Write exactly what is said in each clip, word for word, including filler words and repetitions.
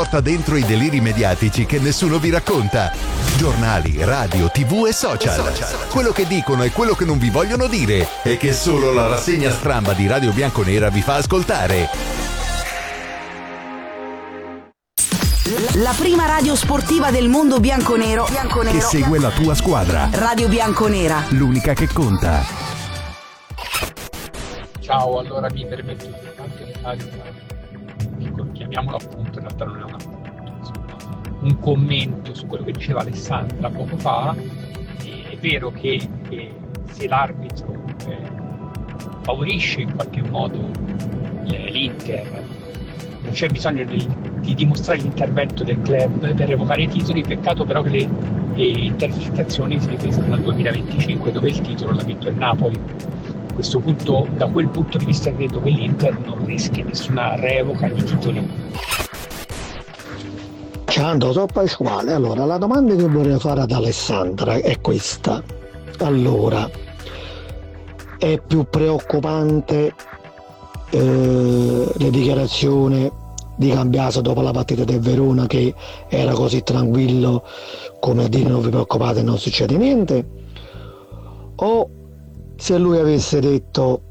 porta dentro i deliri mediatici che nessuno vi racconta. Giornali, radio, tv e social. Quello che dicono e quello che non vi vogliono dire e che solo la rassegna stramba di Radio Bianconera vi fa ascoltare. La prima radio sportiva del mondo bianconero, bianconero che segue la tua squadra. Radio Bianconera, l'unica che conta. Ciao, allora mi permetto soltanto di fare una, chiamiamolo appunto, in realtà non è un appunto, insomma, un commento su quello che diceva Alessandra poco fa. È vero che, che se l'arbitro eh, favorisce in qualche modo l'Inter, non c'è bisogno di, di dimostrare l'intervento del club per revocare i titoli. Peccato però che le, le intercettazioni si ripescano al duemilaventicinque, dove il titolo l'ha vinto il Napoli. A questo punto, da quel punto di vista, credo che l'Inter non rischi nessuna revoca di titoli. Ciao, sono Pasquale. Allora, la domanda che vorrei fare ad Alessandra è questa. Allora, è più preoccupante eh, le dichiarazioni di Cambiaso dopo la partita del Verona, che era così tranquillo come a dire non vi preoccupate, non succede niente, o se lui avesse detto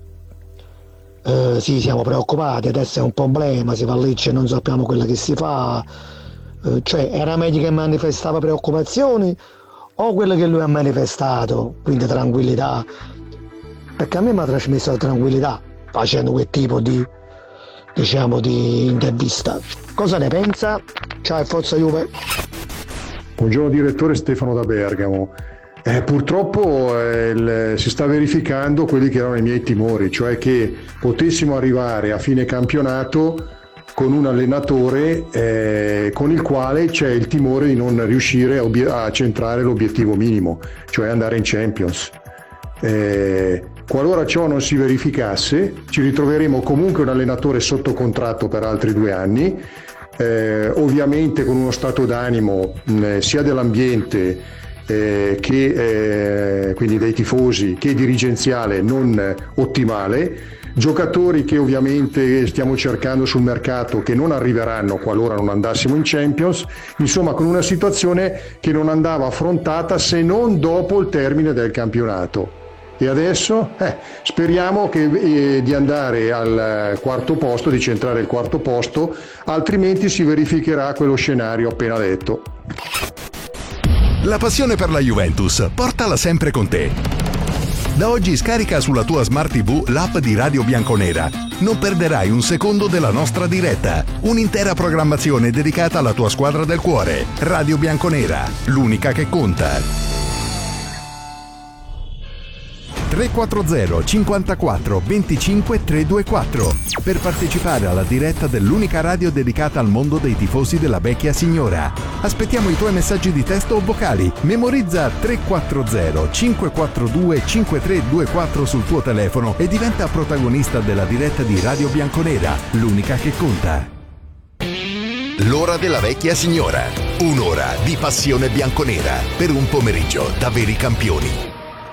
eh, sì, siamo preoccupati, adesso è un problema, si fallisce, non sappiamo quello che si fa, eh, cioè era meglio che manifestava preoccupazioni o quello che lui ha manifestato, quindi tranquillità? Perché a me mi ha trasmesso la tranquillità facendo quel tipo di, diciamo, di intervista. Cosa ne pensa? Ciao, forza Juve. Buongiorno direttore, Stefano da Bergamo. Eh, purtroppo eh, il, si sta verificando quelli che erano i miei timori, cioè che potessimo arrivare a fine campionato con un allenatore eh, con il quale c'è il timore di non riuscire a, obiet- a centrare l'obiettivo minimo, cioè andare in Champions. Eh, qualora ciò non si verificasse, ci ritroveremo comunque un allenatore sotto contratto per altri due anni, eh, ovviamente con uno stato d'animo mh, sia dell'ambiente eh, che eh, quindi dei tifosi che dirigenziale non ottimale, giocatori che ovviamente stiamo cercando sul mercato che non arriveranno qualora non andassimo in Champions, insomma con una situazione che non andava affrontata se non dopo il termine del campionato. E adesso eh, speriamo che, eh, di andare al quarto posto, di centrare il quarto posto, altrimenti si verificherà quello scenario appena detto. La passione per la Juventus, portala sempre con te. Da oggi scarica sulla tua Smart tivù l'app di Radio Bianconera. Non perderai un secondo della nostra diretta. Un'intera programmazione dedicata alla tua squadra del cuore. Radio Bianconera, l'unica che conta. tre quattro zero cinquantaquattro venticinque trecentoventiquattro per partecipare alla diretta dell'unica radio dedicata al mondo dei tifosi della vecchia signora. Aspettiamo i tuoi messaggi di testo o vocali. Memorizza tre quattro zero cinque quattro due cinque tre due quattro sul tuo telefono e diventa protagonista della diretta di Radio Bianconera, l'unica che conta. L'ora della vecchia signora. Un'ora di passione bianconera per un pomeriggio da veri campioni.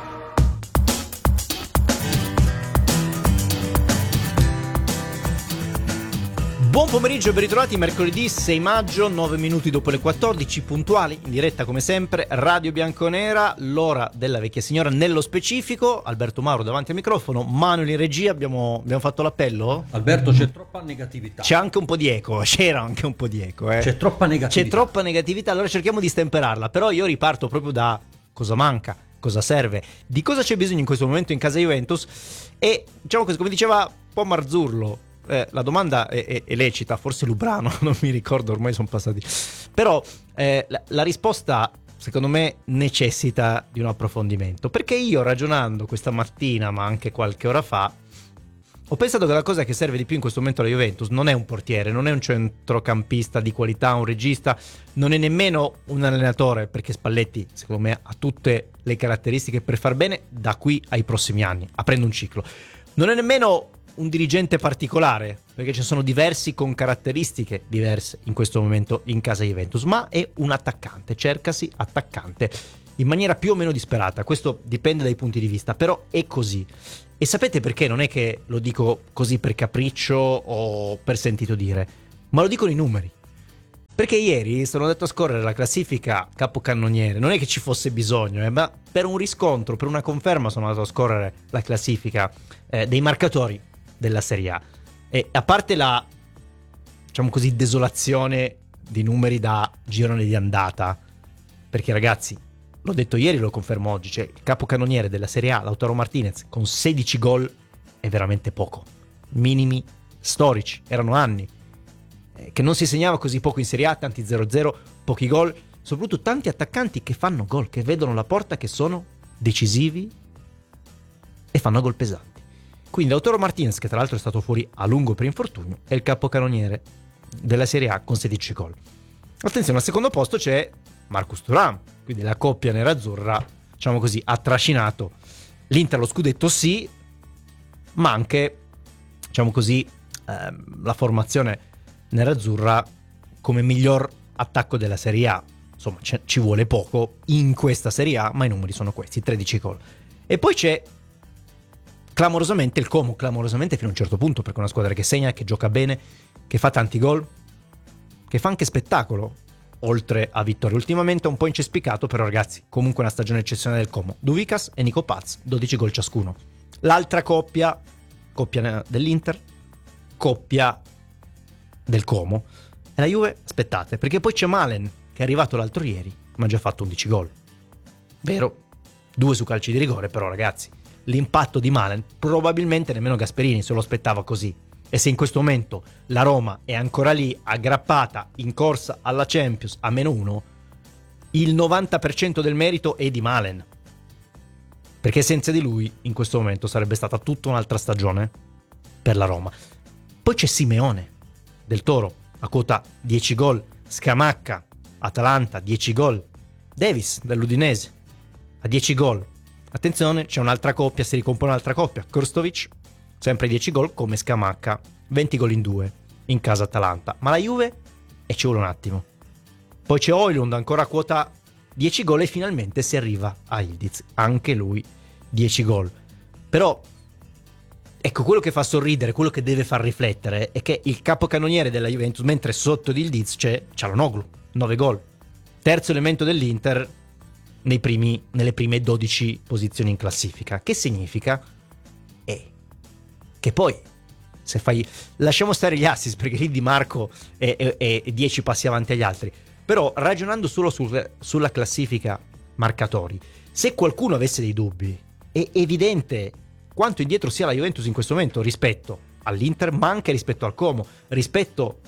Buon pomeriggio e ben ritrovati, mercoledì sei maggio, nove minuti dopo le quattordici, puntuali, in diretta come sempre, Radio Bianconera, l'ora della vecchia signora nello specifico. Alberto Mauro davanti al microfono, Manuel in regia, abbiamo, abbiamo fatto l'appello? Alberto, c'è troppa negatività. C'è anche un po' di eco, c'era anche un po' di eco. Eh. C'è troppa negatività. C'è troppa negatività, allora cerchiamo di stemperarla, però io riparto proprio da cosa manca, cosa serve, di cosa c'è bisogno in questo momento in casa Juventus e diciamo così, come diceva un po' Marzurlo, Eh, la domanda è, è, è lecita, forse Lubrano, non mi ricordo, ormai sono passati. Però eh, la, la risposta, secondo me, necessita di un approfondimento. Perché io, ragionando questa mattina, ma anche qualche ora fa, ho pensato che la cosa che serve di più in questo momento alla Juventus non è un portiere, non è un centrocampista di qualità, un regista, non è nemmeno un allenatore, perché Spalletti, secondo me, ha tutte le caratteristiche per far bene da qui ai prossimi anni, aprendo un ciclo. Non è nemmeno un dirigente particolare, perché ci sono diversi con caratteristiche diverse in questo momento in casa Juventus, ma è un attaccante, cercasi attaccante in maniera più o meno disperata, questo dipende dai punti di vista, però è così. E sapete perché? Non è che lo dico così per capriccio o per sentito dire, ma lo dicono i numeri. Perché ieri sono andato a scorrere la classifica capocannoniere, non è che ci fosse bisogno, eh, ma per un riscontro, per una conferma sono andato a scorrere la classifica eh, dei marcatori della Serie A. E a parte la, diciamo così, desolazione di numeri da girone di andata, perché ragazzi, l'ho detto ieri, lo confermo oggi, cioè il capocannoniere della Serie A, Lautaro Martinez, con sedici gol è veramente poco. Minimi storici, erano anni che non si segnava così poco in Serie A, tanti zero zero, pochi gol, soprattutto tanti attaccanti che fanno gol, che vedono la porta, che sono decisivi e fanno gol pesanti. Quindi Lautaro Martinez, che tra l'altro è stato fuori a lungo per infortunio, è il capocannoniere della Serie A con sedici gol. Attenzione, al secondo posto c'è Marcus Thuram, quindi la coppia nerazzurra, diciamo così, ha trascinato l'Inter allo scudetto, sì, ma anche, diciamo così, ehm, la formazione nerazzurra come miglior attacco della Serie A. Insomma, ci vuole poco in questa Serie A, ma i numeri sono questi, tredici gol. E poi c'è clamorosamente il Como, clamorosamente fino a un certo punto, perché è una squadra che segna, che gioca bene, che fa tanti gol, che fa anche spettacolo, oltre a vittorie. Ultimamente un po' incespicato, però ragazzi, comunque una stagione eccezionale del Como. Duvikas e Nico Paz, dodici gol ciascuno. L'altra coppia, coppia dell'Inter, coppia del Como, e la Juve, aspettate, perché poi c'è Malen, che è arrivato l'altro ieri, ma ha già fatto undici gol. Vero, due su calci di rigore, però ragazzi, l'impatto di Malen, probabilmente nemmeno Gasperini se lo aspettava così. E se in questo momento la Roma è ancora lì, aggrappata, in corsa alla Champions, a meno uno, il novanta per cento del merito è di Malen. Perché senza di lui, in questo momento, sarebbe stata tutta un'altra stagione per la Roma. Poi c'è Simeone del Toro, a quota dieci gol, Scamacca, Atalanta, dieci gol, Davis dell'Udinese, a dieci gol. Attenzione, c'è un'altra coppia, si ricompone un'altra coppia, Krstovic, sempre dieci gol come Scamacca, venti gol in due, in casa Atalanta. Ma la Juve, e ci vuole un attimo. Poi c'è Højlund, ancora a quota dieci gol, e finalmente si arriva a Yildiz, anche lui dieci gol. Però ecco, quello che fa sorridere, quello che deve far riflettere è che il capocannoniere della Juventus, mentre sotto di Yildiz c'è Çalhanoğlu, nove gol. Terzo elemento dell'Inter nei primi, nelle prime dodici posizioni in classifica. Che significa? Eh, che poi, se fai... lasciamo stare gli assist, perché lì Di Marco è, è, è dieci passi avanti agli altri. Però, ragionando solo sul, sulla classifica marcatori, se qualcuno avesse dei dubbi, è evidente quanto indietro sia la Juventus in questo momento rispetto all'Inter, ma anche rispetto al Como, rispetto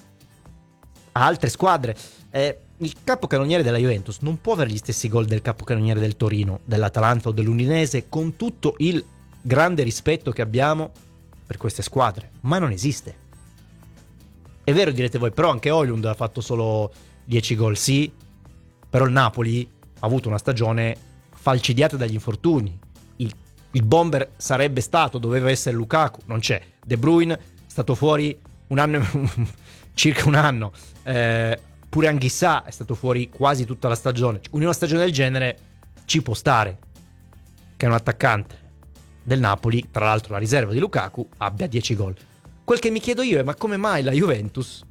a altre squadre. Eh, il capocannoniere della Juventus non può avere gli stessi gol del capocannoniere del Torino, dell'Atalanta o dell'Udinese, con tutto il grande rispetto che abbiamo per queste squadre, ma non esiste. È vero, direte voi, però anche Højlund ha fatto solo dieci gol, sì, però il Napoli ha avuto una stagione falcidiata dagli infortuni. Il Il bomber sarebbe stato, doveva essere Lukaku, non c'è. De Bruyne è stato fuori un anno, circa un anno. Eh, pure Anghissà è stato fuori quasi tutta la stagione. In una stagione del genere ci può stare che un attaccante del Napoli, tra l'altro la riserva di Lukaku, abbia dieci gol. Quel che mi chiedo io è: ma come mai la Juventus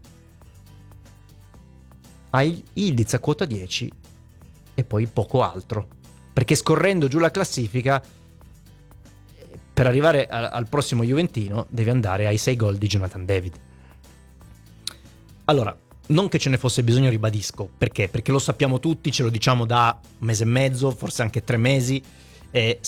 ha il Yildiz a quota dieci e poi poco altro? Perché scorrendo giù la classifica, per arrivare a, al prossimo Juventino devi andare ai sei gol di Jonathan David. Allora, non che ce ne fosse bisogno, ribadisco. Perché? Perché lo sappiamo tutti, ce lo diciamo da un mese e mezzo, forse anche tre mesi. Eh,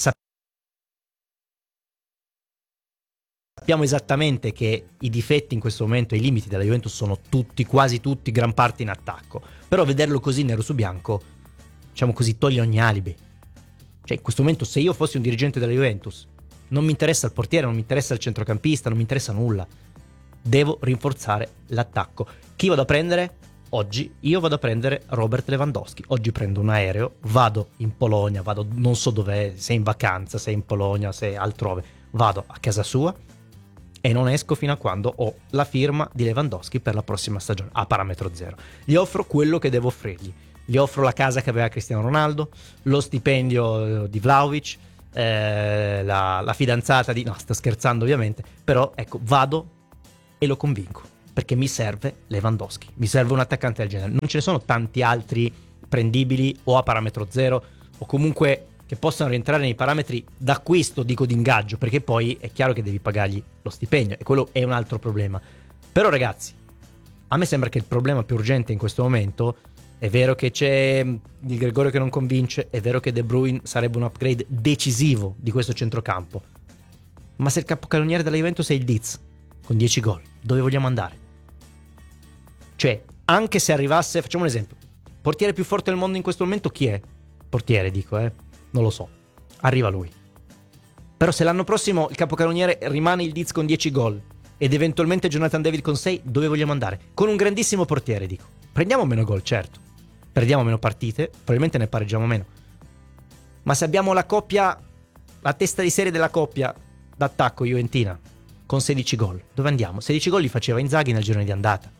sappiamo esattamente che i difetti in questo momento, i limiti della Juventus sono tutti, quasi tutti, gran parte in attacco. Però vederlo così nero su bianco, diciamo così, toglie ogni alibi. Cioè, in questo momento, se io fossi un dirigente della Juventus, non mi interessa il portiere, non mi interessa il centrocampista, non mi interessa nulla. Devo rinforzare l'attacco. Chi vado a prendere? Oggi io vado a prendere Robert Lewandowski. Oggi prendo un aereo, vado in Polonia, vado non so dov'è, se in vacanza, se in Polonia, se altrove. Vado a casa sua e non esco fino a quando ho la firma di Lewandowski per la prossima stagione, a parametro zero. Gli offro quello che devo offrirgli. Gli offro la casa che aveva Cristiano Ronaldo, lo stipendio di Vlahovic, Eh, la, la fidanzata di... no, sto scherzando ovviamente, però ecco, vado e lo convinco, perché mi serve Lewandowski, mi serve un attaccante del genere. Non ce ne sono tanti altri prendibili o a parametro zero o comunque che possano rientrare nei parametri d'acquisto, dico di ingaggio, perché poi è chiaro che devi pagargli lo stipendio e quello è un altro problema. Però ragazzi, a me sembra che il problema più urgente in questo momento, è vero che c'è il Gregorio che non convince, è vero che De Bruyne sarebbe un upgrade decisivo di questo centrocampo, ma se il capocannoniere della Juventus è il Diz con dieci gol, dove vogliamo andare? Cioè, anche se arrivasse, facciamo un esempio, portiere più forte del mondo in questo momento chi è? Portiere dico, eh, non lo so, arriva lui. Però se l'anno prossimo il capocannoniere rimane il Diz con dieci gol ed eventualmente Jonathan David con sei, dove vogliamo andare? Con un grandissimo portiere, dico. Prendiamo meno gol, certo. Perdiamo meno partite, probabilmente ne pareggiamo meno. Ma se abbiamo la coppia, la testa di serie della coppia d'attacco juventina con sedici gol, dove andiamo? sedici gol li faceva Inzaghi nel girone di andata.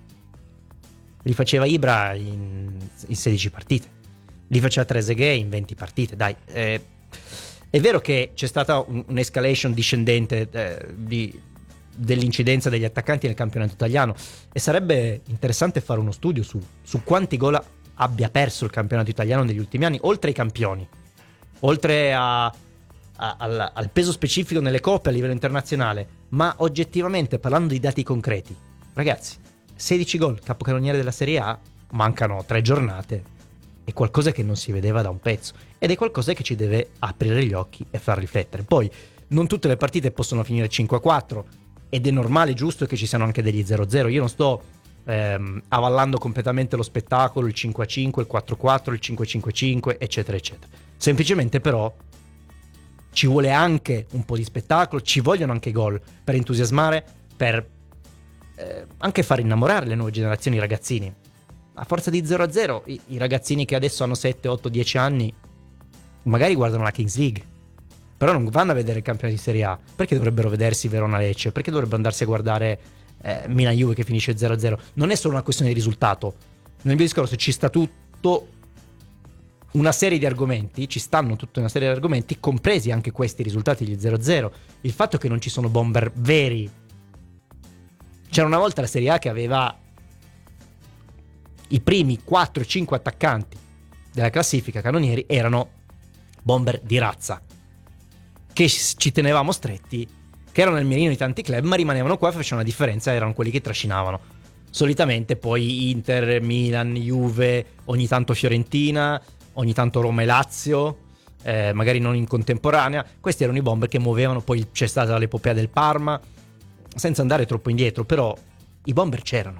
Li faceva Ibra in, in sedici partite. Li faceva Trezeguet in venti partite, dai. Eh, è vero che c'è stata un, un'escalation discendente eh, di, dell'incidenza degli attaccanti nel campionato italiano e sarebbe interessante fare uno studio su, su quanti gol abbia perso il campionato italiano negli ultimi anni, oltre ai campioni, oltre a, a, al, al peso specifico nelle coppe a livello internazionale, ma oggettivamente parlando di dati concreti, ragazzi, sedici gol, capocannoniere della Serie A, mancano tre giornate, è qualcosa che non si vedeva da un pezzo ed è qualcosa che ci deve aprire gli occhi e far riflettere. Poi non tutte le partite possono finire cinque a quattro ed è normale, giusto che ci siano anche degli zero a zero. Io non sto ehm, avallando completamente lo spettacolo, il cinque a cinque, il quattro a quattro, il cinque a cinque cinque, eccetera eccetera. Semplicemente però ci vuole anche un po' di spettacolo, ci vogliono anche gol per entusiasmare, per eh, anche far innamorare le nuove generazioni, i ragazzini. A forza di zero a zero, i, i ragazzini che adesso hanno sette, otto, dieci anni magari guardano la Kings League, però non vanno a vedere il campionato di Serie A. Perché dovrebbero vedersi Verona-Lecce? Perché dovrebbero andarsi a guardare eh, Milan-Juve che finisce zero a zero? Non è solo una questione di risultato. Nel mio discorso ci sta tutto una serie di argomenti, ci stanno tutta una serie di argomenti, compresi anche questi risultati degli zero a zero. Il fatto che non ci sono bomber veri. C'era una volta la Serie A che aveva i primi quattro cinque attaccanti della classifica cannonieri erano bomber di razza, che ci tenevamo stretti, che erano nel mirino di tanti club, ma rimanevano qua e facevano la differenza, erano quelli che trascinavano. Solitamente poi Inter, Milan, Juve, ogni tanto Fiorentina, ogni tanto Roma e Lazio, eh, magari non in contemporanea. Questi erano i bomber che muovevano, poi c'è stata l'epopea del Parma, senza andare troppo indietro, però i bomber c'erano.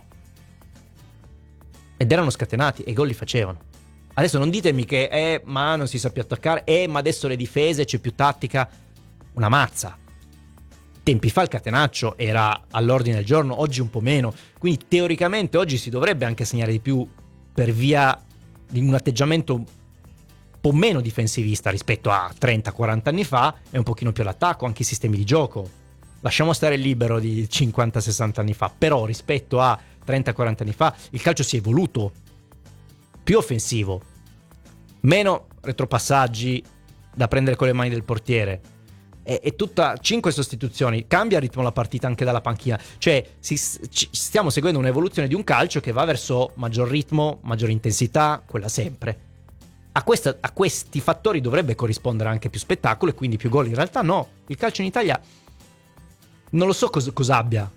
Ed erano scatenati e i gol li facevano. Adesso non ditemi che eh, ma non si sa più attaccare, eh, ma adesso le difese, c'è più tattica. Una mazza. Tempi fa il catenaccio era all'ordine del giorno, oggi un po' meno. Quindi teoricamente oggi si dovrebbe anche segnare di più per via di un atteggiamento un po' meno difensivista rispetto a trenta quaranta anni fa e un pochino più all'attacco, anche i sistemi di gioco. Lasciamo stare il libero di cinquanta sessanta anni fa, però rispetto a trenta quaranta anni fa il calcio si è evoluto, più offensivo, meno retropassaggi da prendere con le mani del portiere, e, e tutta cinque sostituzioni, cambia il ritmo la partita anche dalla panchina, cioè si, ci, stiamo seguendo un'evoluzione di un calcio che va verso maggior ritmo, maggior intensità, quella sempre. A, questa, a questi fattori dovrebbe corrispondere anche più spettacolo e quindi più gol. In realtà no, il calcio in Italia non lo so cosa, cosa abbia.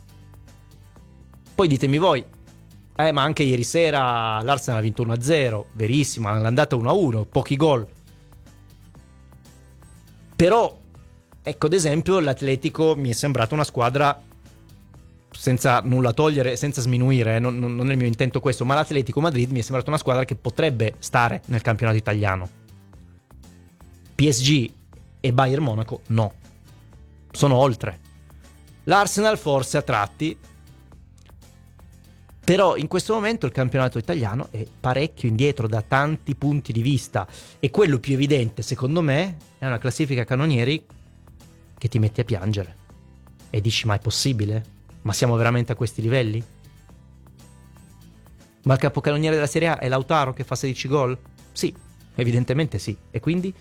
Poi ditemi voi, eh ma anche ieri sera l'Arsenal ha vinto uno a zero, verissimo, l'andata uno a uno, pochi gol. Però, ecco, ad esempio, l'Atletico mi è sembrata una squadra, senza nulla togliere, senza sminuire, eh, non, non è il mio intento questo, ma l'Atletico Madrid mi è sembrata una squadra che potrebbe stare nel campionato italiano. P S G e Bayern Monaco no, sono oltre. L'Arsenal forse a tratti, però in questo momento il campionato italiano è parecchio indietro da tanti punti di vista, e quello più evidente secondo me è una classifica cannonieri che ti mette a piangere e dici: ma è possibile? Ma siamo veramente a questi livelli? Ma il capocannoniere della Serie A è Lautaro che fa sedici gol? Sì, evidentemente sì. E quindi?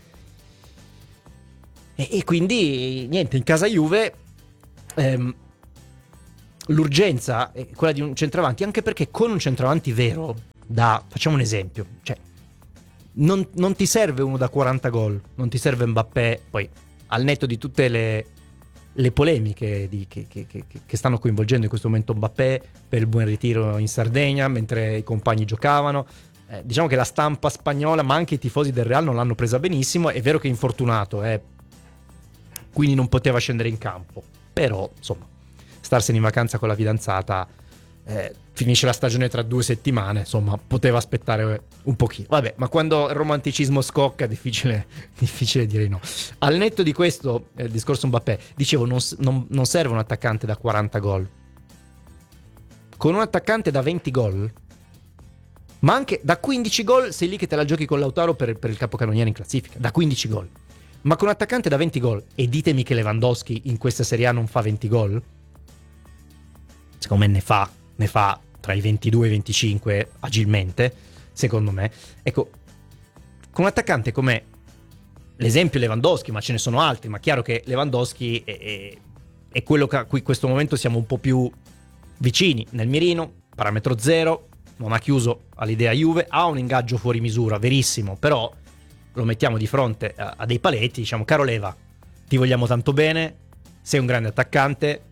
E, e quindi niente, in casa Juve ehm, l'urgenza è quella di un centravanti, anche perché con un centravanti vero, da, facciamo un esempio, cioè non, non ti serve uno da quaranta gol, non ti serve Mbappé, poi al netto di tutte le, le polemiche di, che, che, che, che stanno coinvolgendo in questo momento Mbappé per il buon ritiro in Sardegna mentre i compagni giocavano, eh, diciamo che la stampa spagnola ma anche i tifosi del Real non l'hanno presa benissimo. È vero che è infortunato, eh, quindi non poteva scendere in campo, però insomma starsene in vacanza con la fidanzata, eh, finisce la stagione tra due settimane, insomma poteva aspettare un pochino, vabbè, ma quando il romanticismo scocca è difficile, difficile dire no. Al netto di questo, eh, il discorso Mbappé, dicevo, non, non, non serve un attaccante da quaranta gol, con un attaccante da venti gol, ma anche da quindici gol sei lì che te la giochi con Lautaro per, per il capocannoniere in classifica, da quindici gol, ma con un attaccante da venti gol, e ditemi che Lewandowski in questa Serie A non fa venti gol, secondo me ne fa, ne fa tra i ventidue e i venticinque agilmente, secondo me. Ecco, con un attaccante come l'esempio Lewandowski, ma ce ne sono altri, ma chiaro che Lewandowski è, è, è quello a cui in questo momento siamo un po' più vicini nel mirino, parametro zero, non ha chiuso all'idea Juve, ha un ingaggio fuori misura, verissimo, però lo mettiamo di fronte a, a dei paletti, diciamo, caro Leva, ti vogliamo tanto bene, sei un grande attaccante,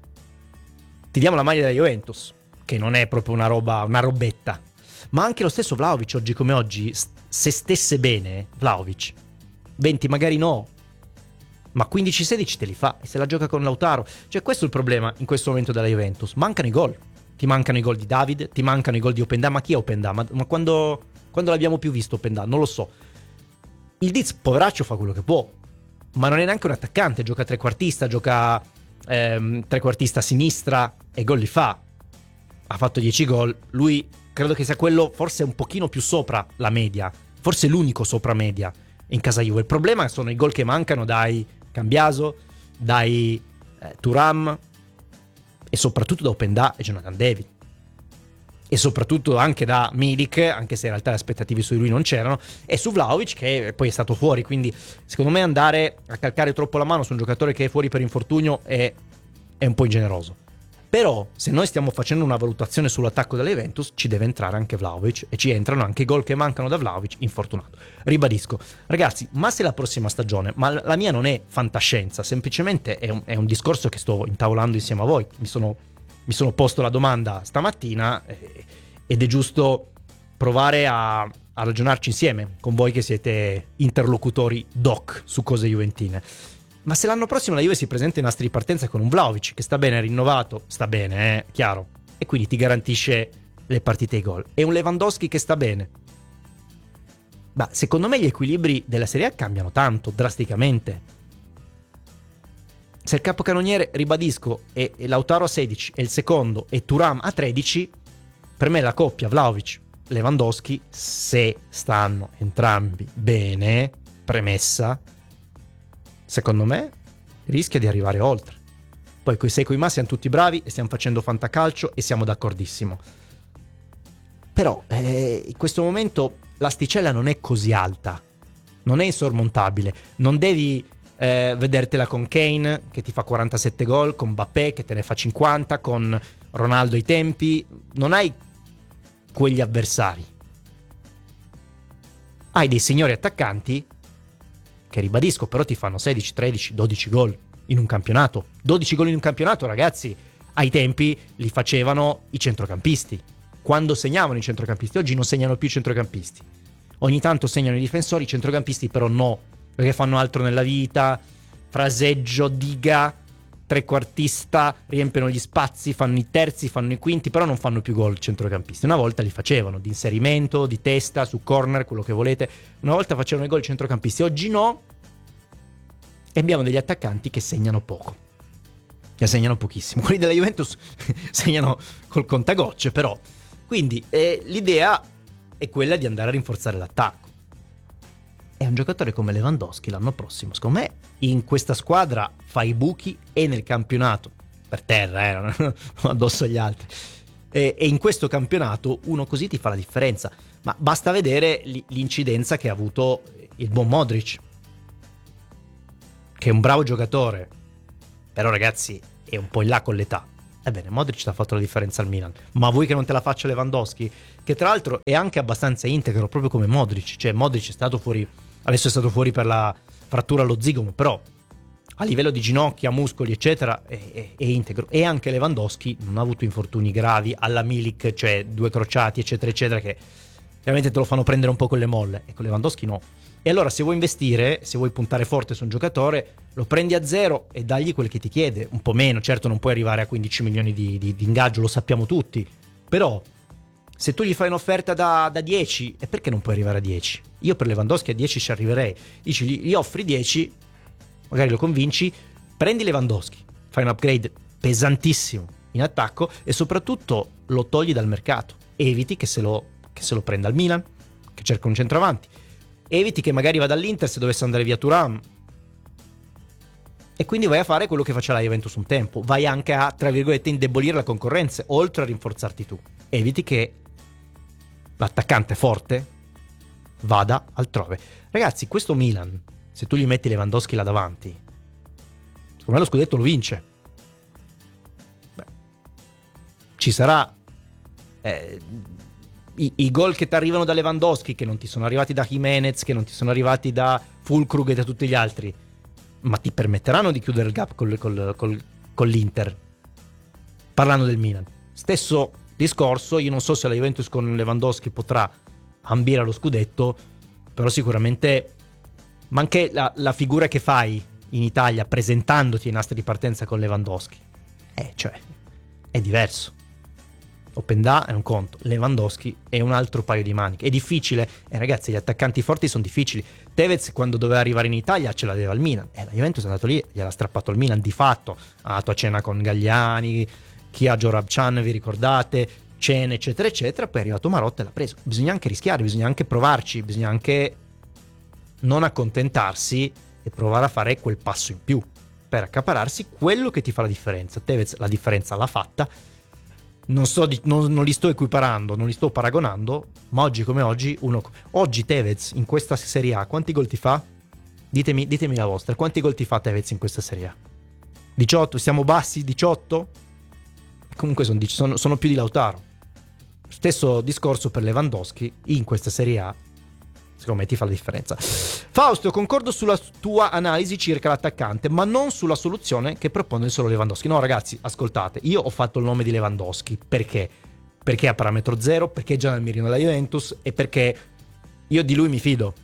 ti diamo la maglia della Juventus, che non è proprio una roba, una robetta, ma anche lo stesso Vlahovic oggi come oggi, se stesse bene Vlahovic, venti magari no, ma quindici sedici te li fa, e se la gioca con Lautaro. Cioè questo è il problema in questo momento della Juventus, mancano i gol, ti mancano i gol di David, ti mancano i gol di Openda, ma chi è Openda? Ma, ma quando, quando l'abbiamo più visto Openda? Non lo so. Il Diz, poveraccio, fa quello che può, ma non è neanche un attaccante, gioca trequartista, gioca ehm, trequartista a sinistra e gol li fa. Ha fatto dieci gol, lui credo che sia quello forse un pochino più sopra la media, forse l'unico sopra media in casa Juve. Il problema sono i gol che mancano dai Cambiaso, dai eh, Thuram e soprattutto da Openda e Jonathan David, e soprattutto anche da Milik, anche se in realtà le aspettative su di lui non c'erano, e su Vlahovic, che poi è stato fuori. Quindi secondo me andare a calcare troppo la mano su un giocatore che è fuori per infortunio è, è un po' ingeneroso. Però se noi stiamo facendo una valutazione sull'attacco della Juventus, ci deve entrare anche Vlahovic, e ci entrano anche i gol che mancano da Vlahovic, infortunato. Ribadisco, ragazzi, ma se la prossima stagione, ma la mia non è fantascienza, semplicemente è un, è un discorso che sto intavolando insieme a voi, mi sono, mi sono posto la domanda stamattina, eh, ed è giusto provare a, a ragionarci insieme con voi che siete interlocutori doc su cose juventine. Ma se l'anno prossimo la Juve si presenta in astri di partenza con un Vlahovic che sta bene, rinnovato, sta bene, eh, chiaro, e quindi ti garantisce le partite e i gol, e un Lewandowski che sta bene, ma secondo me gli equilibri della Serie A cambiano tanto, drasticamente. Se il capocannoniere, ribadisco, è, è Lautaro a sedici e il secondo è Thuram a tredici, per me la coppia Vlahovic-Lewandowski, se stanno entrambi bene, premessa, secondo me rischia di arrivare oltre. Poi coi sei coi ma siamo tutti bravi e stiamo facendo fantacalcio e siamo d'accordissimo, però eh, in questo momento l'asticella non è così alta, non è insormontabile, non devi eh, vedertela con Kane che ti fa quarantasette gol, con Mbappé che te ne fa cinquanta, con Ronaldo ai tempi, non hai quegli avversari, hai dei signori attaccanti che, ribadisco, però ti fanno sedici, tredici, dodici gol in un campionato. dodici gol in un campionato, ragazzi, ai tempi li facevano i centrocampisti, quando segnavano i centrocampisti. Oggi non segnano più i centrocampisti, ogni tanto segnano i difensori, i centrocampisti però no, perché fanno altro nella vita, fraseggio, diga, trequartista, riempiono gli spazi, fanno i terzi, fanno i quinti, però non fanno più gol centrocampisti. Una volta li facevano, di inserimento, di testa, su corner, quello che volete, una volta facevano i gol centrocampisti, oggi no, e abbiamo degli attaccanti che segnano poco, che segnano pochissimo. Quelli della Juventus segnano col contagocce, però. Quindi eh, l'idea è quella di andare a rinforzare l'attacco. E un giocatore come Lewandowski l'anno prossimo, secondo me, in questa squadra fa i buchi, e nel campionato, per terra, eh, non addosso agli altri, e, e in questo campionato uno così ti fa la differenza. Ma basta vedere l'incidenza che ha avuto il buon Modric, che è un bravo giocatore, però ragazzi è un po' in là con l'età, Ebbene, Modric ti ha fatto la differenza al Milan. Ma vuoi che non te la faccia Lewandowski? Che tra l'altro è anche abbastanza integro, proprio come Modric. Cioè Modric è stato fuori, adesso è stato fuori per la frattura allo zigomo, però a livello di ginocchia, muscoli eccetera è, è, è integro. E anche Lewandowski non ha avuto infortuni gravi alla Milik, cioè due crociati eccetera eccetera, che chiaramente te lo fanno prendere un po' con le molle. Ecco, Lewandowski no. E allora se vuoi investire, se vuoi puntare forte su un giocatore, lo prendi a zero e dagli quel che ti chiede, un po' meno. Certo non puoi arrivare a quindici milioni di, di, di ingaggio, lo sappiamo tutti, però se tu gli fai un'offerta da, da dieci, e perché non puoi arrivare a dieci? Io per Lewandowski a dieci ci arriverei. Dici, gli, gli offri dieci, magari lo convinci, prendi Lewandowski, fai un upgrade pesantissimo in attacco e soprattutto lo togli dal mercato, eviti che se lo, che se lo prenda al Milan, che cerca un centravanti, eviti che magari vada all'Inter se dovesse andare via Thuram, e quindi vai a fare quello che faceva la Juventus un tempo, vai anche a, tra virgolette, indebolire la concorrenza, oltre a rinforzarti tu. Eviti che l'attaccante forte vada altrove. Ragazzi, questo Milan, se tu gli metti Lewandowski là davanti, secondo me lo scudetto lo vince. Beh, ci sarà eh, i, i gol che ti arrivano da Lewandowski, che non ti sono arrivati da Jimenez, che non ti sono arrivati da Füllkrug e da tutti gli altri, ma ti permetteranno di chiudere il gap col, col, col, con l'Inter. Parlando del Milan, stesso discorso. Io non so se la Juventus con Lewandowski potrà ambire allo scudetto, però sicuramente, ma anche la, la figura che fai in Italia presentandoti ai nastri di partenza con Lewandowski, eh, cioè è diverso. Openda è un conto, Lewandowski è un altro paio di maniche. È difficile, e eh, ragazzi, gli attaccanti forti sono difficili. Tevez quando doveva arrivare in Italia ce l'aveva al Milan, e eh, la Juventus è andato lì, gliel'ha strappato al Milan di fatto. Ha andato a cena con Galliani, chi ha Jorabchan, vi ricordate, cene eccetera eccetera, poi è arrivato Marotta e l'ha preso. Bisogna anche rischiare, bisogna anche provarci, bisogna anche non accontentarsi e provare a fare quel passo in più per accapararsi quello che ti fa la differenza. Tevez la differenza l'ha fatta. Non, sto di, non, non li sto equiparando, non li sto paragonando, ma oggi come oggi, uno, oggi Tevez in questa Serie A quanti gol ti fa? Ditemi, ditemi la vostra, quanti gol ti fa Tevez in questa Serie A? diciotto? Siamo bassi? diciotto? Comunque sono, sono, sono più di Lautaro. Stesso discorso per Lewandowski in questa Serie A, secondo me ti fa la differenza. Fausto, concordo sulla tua analisi circa l'attaccante, ma non sulla soluzione che propone il solo Lewandowski. No ragazzi, ascoltate, io ho fatto il nome di Lewandowski perché? Perché a parametro zero, perché è già nel mirino della Juventus e perché io di lui mi fido.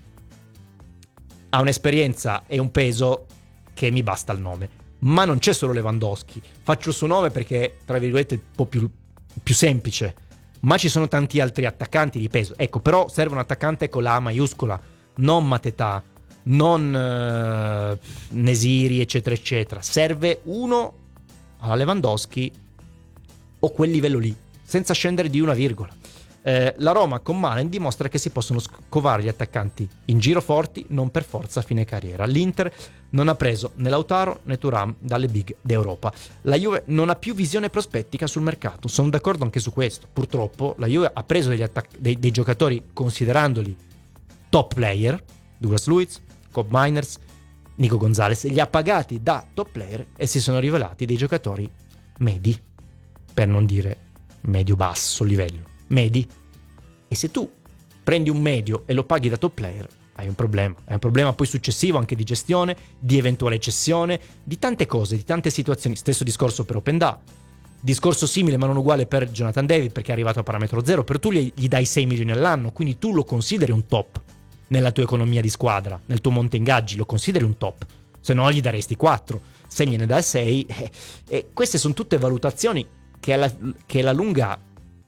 Ha un'esperienza e un peso che mi basta il nome. Ma non c'è solo Lewandowski. Faccio il suo nome perché, tra virgolette, è un po' più, più semplice. Ma ci sono tanti altri attaccanti di peso. Ecco, però serve un attaccante con la A maiuscola, non Mateta, non uh, Nesiri, eccetera, eccetera. Serve uno alla Lewandowski o quel livello lì, senza scendere di una virgola. Eh, la Roma con Malen dimostra che si possono scovare gli attaccanti in giro forti, non per forza a fine carriera. L'Inter non ha preso né Lautaro né Thuram dalle big d'Europa. La Juve non ha più visione prospettica sul mercato. Sono d'accordo anche su questo. Purtroppo la Juve ha preso degli attac- dei, dei giocatori considerandoli top player, Douglas Luiz, Cobb Miners, Nico Gonzalez, li ha pagati da top player e si sono rivelati dei giocatori medi, per non dire medio-basso livello. Medi. E se tu prendi un medio e lo paghi da top player, hai un problema. È un problema poi successivo anche di gestione, di eventuale cessione, di tante cose, di tante situazioni. Stesso discorso per Openda, discorso simile ma non uguale per Jonathan David, perché è arrivato a parametro zero, però tu gli, gli dai sei milioni all'anno, quindi tu lo consideri un top nella tua economia di squadra, nel tuo monte ingaggi, lo consideri un top, se no gli daresti quattro, se gliene dai sei, eh, e queste sono tutte valutazioni che alla, che alla lunga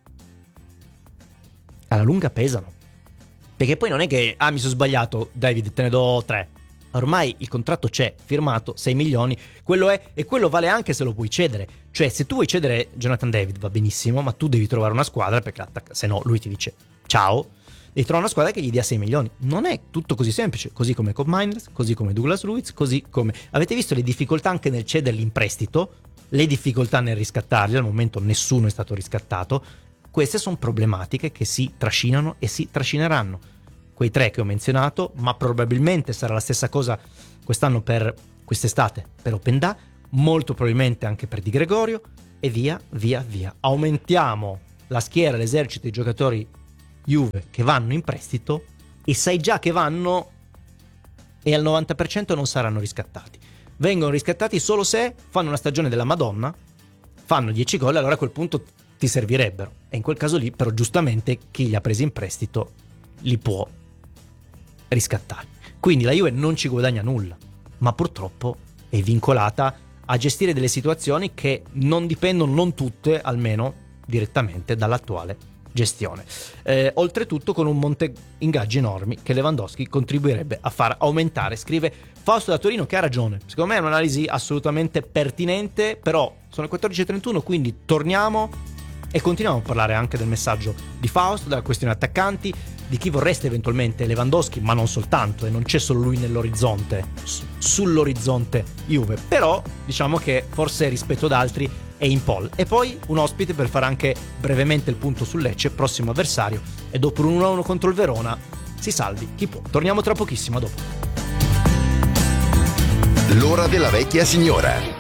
alla lunga pesano, perché poi non è che ah mi sono sbagliato David te ne do tre, ormai il contratto c'è firmato, sei milioni, quello è, e quello vale anche se lo puoi cedere. Cioè se tu vuoi cedere Jonathan David va benissimo, ma tu devi trovare una squadra, perché se no lui ti dice ciao, devi trovare una squadra che gli dia sei milioni. Non è tutto così semplice, così come Cobb Miners, così come Douglas Luiz, così come avete visto le difficoltà anche nel cederli in prestito, le difficoltà nel riscattarli, al momento nessuno è stato riscattato. Queste sono problematiche che si trascinano e si trascineranno. Quei tre che ho menzionato, ma probabilmente sarà la stessa cosa quest'anno per quest'estate per Openda, molto probabilmente anche per Di Gregorio, e via, via, via. Aumentiamo la schiera, l'esercito dei giocatori Juve che vanno in prestito e sai già che vanno e al novanta per cento non saranno riscattati. Vengono riscattati solo se fanno una stagione della Madonna, fanno dieci gol, allora a quel punto ti servirebbero. E in quel caso lì, però, giustamente chi li ha presi in prestito li può riscattare. Quindi la Juve non ci guadagna nulla, ma purtroppo è vincolata a gestire delle situazioni che non dipendono, non tutte almeno, direttamente dall'attuale gestione. Eh, oltretutto con un monte ingaggi enormi che Lewandowski contribuirebbe a far aumentare, scrive Fausto da Torino, che ha ragione. Secondo me è un'analisi assolutamente pertinente, però sono le quattordici e trentuno, quindi torniamo e continuiamo a parlare anche del messaggio di Fausto, della questione attaccanti, di chi vorreste eventualmente Lewandowski, ma non soltanto, e non c'è solo lui nell'orizzonte, sull'orizzonte Juve, però diciamo che forse rispetto ad altri è in pole. E poi un ospite per fare anche brevemente il punto sul Lecce, prossimo avversario, e dopo un uno a uno contro il Verona si salvi chi può. Torniamo tra pochissimo, a dopo. L'ora della vecchia signora.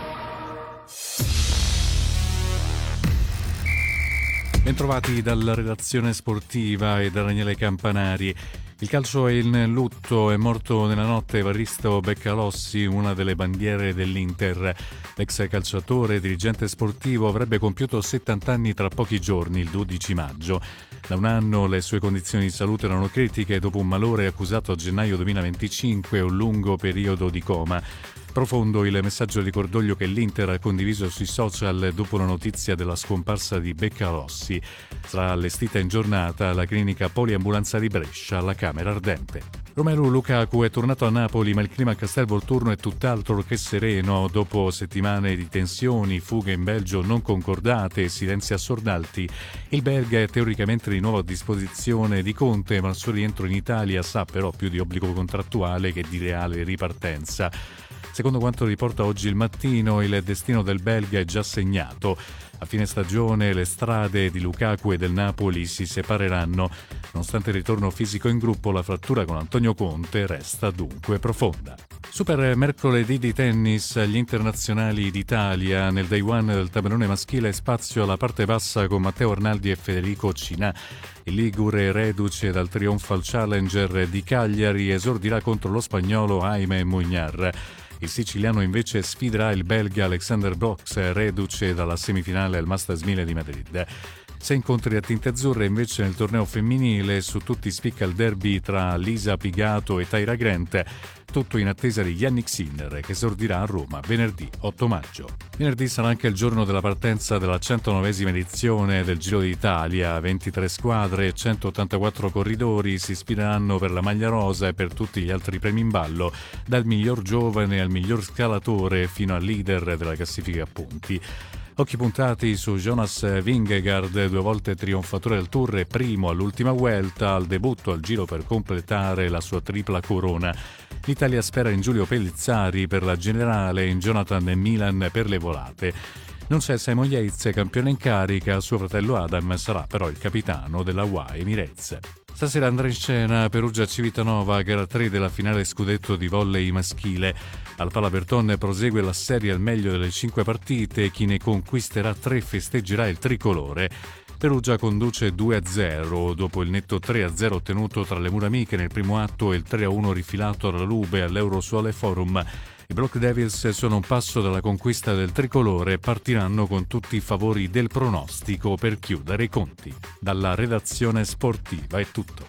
Bentrovati dalla redazione sportiva e da Daniele Campanari. Il calcio è in lutto, è morto nella notte Evaristo Beccalossi, una delle bandiere dell'Inter. L'ex calciatore e dirigente sportivo avrebbe compiuto settanta anni tra pochi giorni, il dodici maggio. Da un anno le sue condizioni di salute erano critiche dopo un malore accusato a gennaio duemilaventicinque e un lungo periodo di coma. Profondo il messaggio di cordoglio che l'Inter ha condiviso sui social dopo la notizia della scomparsa di Beccalossi. Sarà allestita in giornata la clinica poliambulanza di Brescia, alla Camera Ardente. Romelu Lukaku è tornato a Napoli, ma il clima a Castel Volturno è tutt'altro che sereno. Dopo settimane di tensioni, fughe in Belgio non concordate e silenzi assordati, il belga è teoricamente di nuovo a disposizione di Conte, ma il suo rientro in Italia sa però più di obbligo contrattuale che di reale ripartenza. Secondo quanto riporta oggi il Mattino, il destino del belga è già segnato. A fine stagione le strade di Lukaku e del Napoli si separeranno. Nonostante il ritorno fisico in gruppo, la frattura con Antonio Conte resta dunque profonda. Super mercoledì di tennis agli internazionali d'Italia. Nel day one del tabellone maschile spazio alla parte bassa con Matteo Arnaldi e Federico Cinà. Il ligure, reduce dal trionfo al Challenger di Cagliari, esordirà contro lo spagnolo Jaime Muñar. Il siciliano invece sfiderà il belga Alexander Box, reduce dalla semifinale al Masters mille di Madrid. Sei incontri a tinte azzurre invece nel torneo femminile, su tutti spicca il derby tra Lisa Pigato e Tyra Grant, tutto in attesa di Yannick Sinner che esordirà a Roma venerdì otto maggio. Venerdì sarà anche il giorno della partenza della centonovesima edizione del Giro d'Italia. ventitré squadre e centottantaquattro corridori si sfideranno per la maglia rosa e per tutti gli altri premi in ballo, dal miglior giovane al miglior scalatore fino al leader della classifica a punti. Occhi puntati su Jonas Vingegaard, due volte trionfatore del Tour e primo all'ultima Vuelta, al debutto al Giro per completare la sua tripla corona. L'Italia spera in Giulio Pellizzari per la generale e in Jonathan Milan per le volate. Non c'è Simon Yates, campione in carica, suo fratello Adam sarà però il capitano della U A E Emirates. Stasera andrà in scena Perugia-Civitanova, gara tre della finale scudetto di volley maschile. Al Pala Berton prosegue la serie al meglio delle cinque partite, chi ne conquisterà tre festeggerà il tricolore. Perugia conduce due a zero dopo il netto tre a zero ottenuto tra le mura amiche nel primo atto e il tre a uno rifilato alla Lube all'Eurosuole Forum. I Block Devils sono un passo dalla conquista del tricolore e partiranno con tutti i favori del pronostico per chiudere i conti. Dalla redazione sportiva è tutto.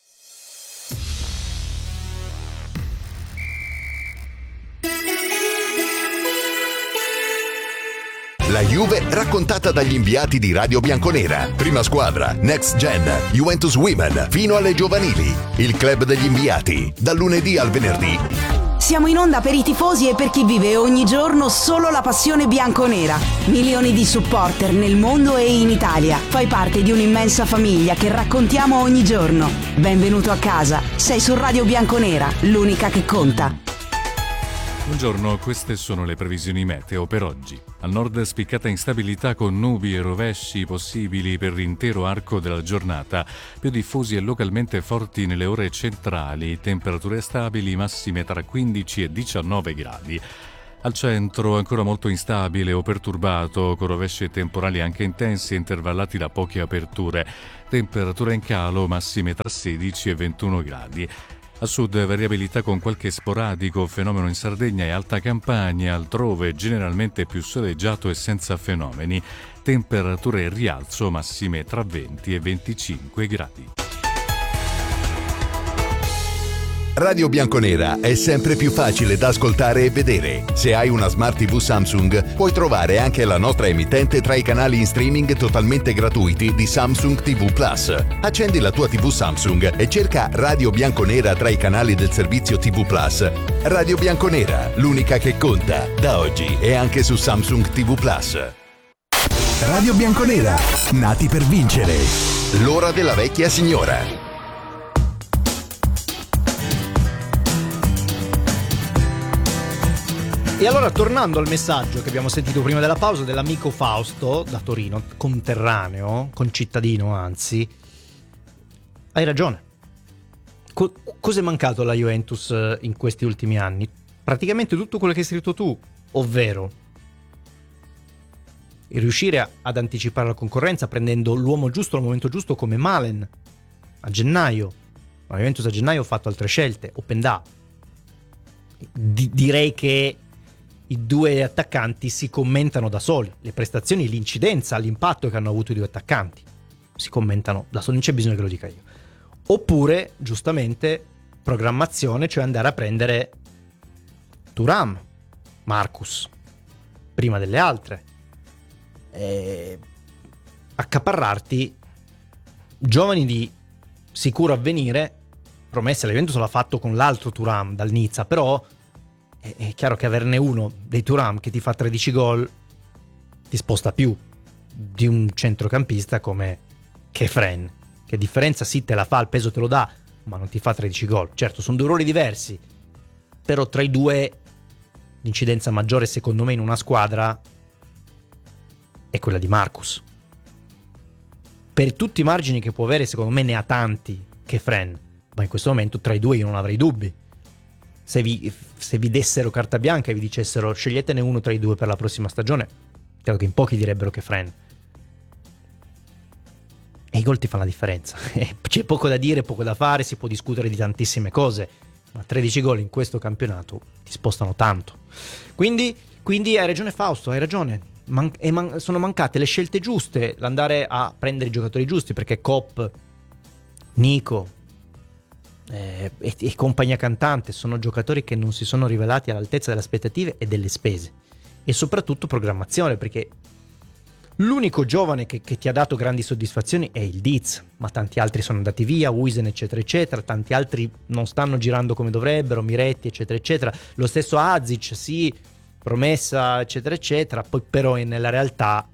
La Juve raccontata dagli inviati di Radio Bianconera. Prima squadra, Next Gen, Juventus Women, fino alle giovanili. Il club degli inviati, dal lunedì al venerdì. Siamo in onda per i tifosi e per chi vive ogni giorno solo la passione bianconera. Milioni di supporter nel mondo e in Italia. Fai parte di un'immensa famiglia che raccontiamo ogni giorno. Benvenuto a casa. Sei su Radio Bianconera, l'unica che conta. Buongiorno, queste sono le previsioni meteo per oggi. Al nord spiccata instabilità con nubi e rovesci possibili per l'intero arco della giornata, più diffusi e localmente forti nelle ore centrali, temperature stabili massime tra quindici e diciannove gradi. Al centro ancora molto instabile o perturbato, con rovesci e temporali anche intensi e intervallati da poche aperture. Temperatura in calo, massime tra sedici e ventuno gradi. A sud variabilità con qualche sporadico fenomeno in Sardegna e Alta Campania, altrove generalmente più soleggiato e senza fenomeni. Temperature in rialzo, massime tra venti e venticinque gradi. Radio Bianconera è sempre più facile da ascoltare e vedere. Se hai una Smart tivù Samsung, puoi trovare anche la nostra emittente tra i canali in streaming totalmente gratuiti di Samsung tivù Plus. Accendi la tua tivù Samsung e cerca Radio Bianconera tra i canali del servizio tivù Plus. Radio Bianconera, l'unica che conta, da oggi e anche su Samsung tivù Plus. Radio Bianconera, nati per vincere. L'ora della vecchia signora. E allora, tornando al messaggio che abbiamo sentito prima della pausa dell'amico Fausto da Torino, conterraneo, concittadino anzi, hai ragione. Co- cosa è mancato alla Juventus in questi ultimi anni? Praticamente tutto quello che hai scritto tu, ovvero il riuscire a- ad anticipare la concorrenza prendendo l'uomo giusto al momento giusto come Malen a gennaio. La Juventus a gennaio ha fatto altre scelte, Openda. Di- direi che i due attaccanti si commentano da soli, le prestazioni, l'incidenza, l'impatto che hanno avuto i due attaccanti si commentano da soli, non c'è bisogno che lo dica io. Oppure, giustamente, programmazione, cioè andare a prendere Thuram, Marcus, prima delle altre, e accaparrarti giovani di sicuro avvenire, promesse. La Juventus l'ha fatto con l'altro Thuram dal Nizza, però è chiaro che averne uno dei Thuram che ti fa tredici gol ti sposta più di un centrocampista come Kefren, che differenza sì te la fa, il peso te lo dà, ma non ti fa tredici gol. Certo, sono due ruoli diversi, però tra i due l'incidenza maggiore secondo me in una squadra è quella di Marcus. Per tutti i margini che può avere, secondo me ne ha tanti Kefren, ma in questo momento tra i due io non avrei dubbi. Se vi, se vi dessero carta bianca e vi dicessero sceglietene uno tra i due per la prossima stagione, credo che in pochi direbbero che Fren. E i gol ti fanno la differenza. C'è poco da dire, poco da fare, si può discutere di tantissime cose, ma tredici gol in questo campionato ti spostano tanto. Quindi, quindi hai ragione Fausto, hai ragione. Man- e man- sono mancate le scelte giuste, l'andare a prendere i giocatori giusti, perché Kopp, Nico Eh, e, e compagnia cantante sono giocatori che non si sono rivelati all'altezza delle aspettative e delle spese, e soprattutto programmazione, perché l'unico giovane che, che ti ha dato grandi soddisfazioni è il Diz, ma tanti altri sono andati via, Huijsen eccetera eccetera, tanti altri non stanno girando come dovrebbero, Miretti eccetera eccetera, lo stesso Azic, sì, promessa eccetera eccetera, poi però nella realtà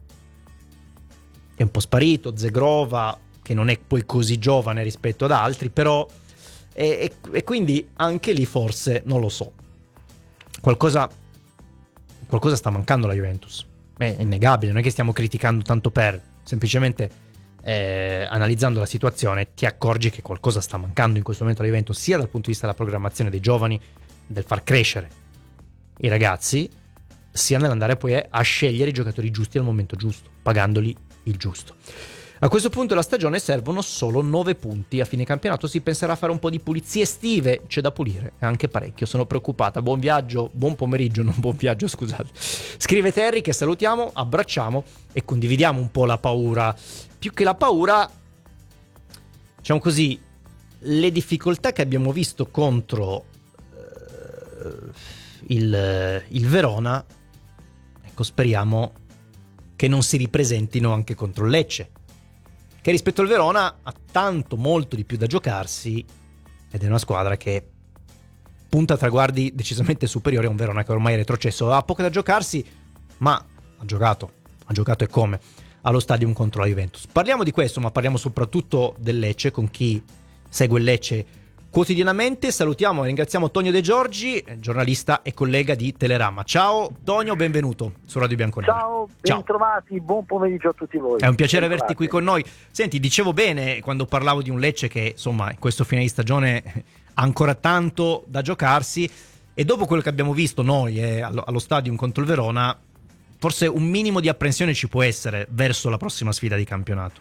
è un po' sparito. Zegrova, che non è poi così giovane rispetto ad altri, però e, e, e quindi anche lì forse non lo so, qualcosa qualcosa sta mancando alla Juventus, è innegabile, non è che stiamo criticando tanto per, semplicemente eh, analizzando la situazione ti accorgi che qualcosa sta mancando in questo momento alla Juventus, sia dal punto di vista della programmazione dei giovani, del far crescere i ragazzi, sia nell'andare poi a scegliere i giocatori giusti al momento giusto, pagandoli il giusto. A questo punto della stagione servono solo nove punti. A fine campionato si penserà a fare un po' di pulizie estive. C'è da pulire, anche parecchio. Sono preoccupata. Buon viaggio, buon pomeriggio, non buon viaggio, scusate. Scrive Terry, che salutiamo, abbracciamo e condividiamo un po' la paura. Più che la paura, diciamo così, le difficoltà che abbiamo visto contro eh, il, il Verona, ecco, speriamo che non si ripresentino anche contro il Lecce, che rispetto al Verona ha tanto, molto di più da giocarsi, ed è una squadra che punta a traguardi decisamente superiori a un Verona che ormai è retrocesso. Ha poco da giocarsi, ma ha giocato, ha giocato e come, allo Stadium contro la Juventus. Parliamo di questo, ma parliamo soprattutto del Lecce, con chi segue il Lecce quotidianamente. Salutiamo e ringraziamo Tonio De Giorgi, giornalista e collega di Telerama. Ciao Tonio, benvenuto su Radio Bianconera. Ciao, ben trovati, buon pomeriggio a tutti voi. È un piacere averti qui con noi. Senti, dicevo bene quando parlavo di un Lecce che insomma in questo fine di stagione ha ancora tanto da giocarsi, e dopo quello che abbiamo visto noi eh, allo, allo Stadium contro il Verona, forse un minimo di apprensione ci può essere verso la prossima sfida di campionato.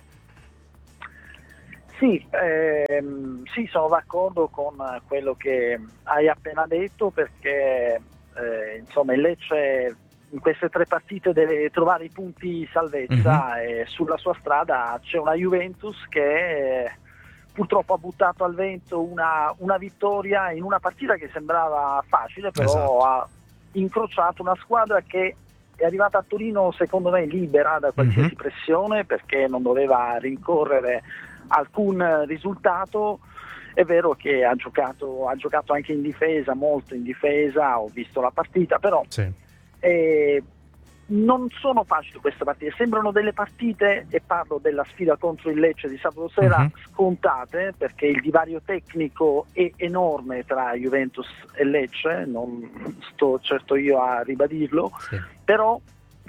Sì, ehm, sì, sono d'accordo con quello che hai appena detto, perché eh, insomma il Lecce in queste tre partite deve trovare i punti salvezza, mm-hmm. e sulla sua strada c'è una Juventus che eh, purtroppo ha buttato al vento una, una vittoria in una partita che sembrava facile, però esatto. ha incrociato una squadra che è arrivata a Torino secondo me libera da qualsiasi mm-hmm. pressione, perché non doveva rincorrere alcun risultato. È vero che ha giocato, ha giocato anche in difesa, molto in difesa, ho visto la partita, però sì. eh, non sono facili queste partite, sembrano delle partite, e parlo della sfida contro il Lecce di sabato sera, uh-huh. scontate, perché il divario tecnico è enorme tra Juventus e Lecce, non sto certo io a ribadirlo, sì. però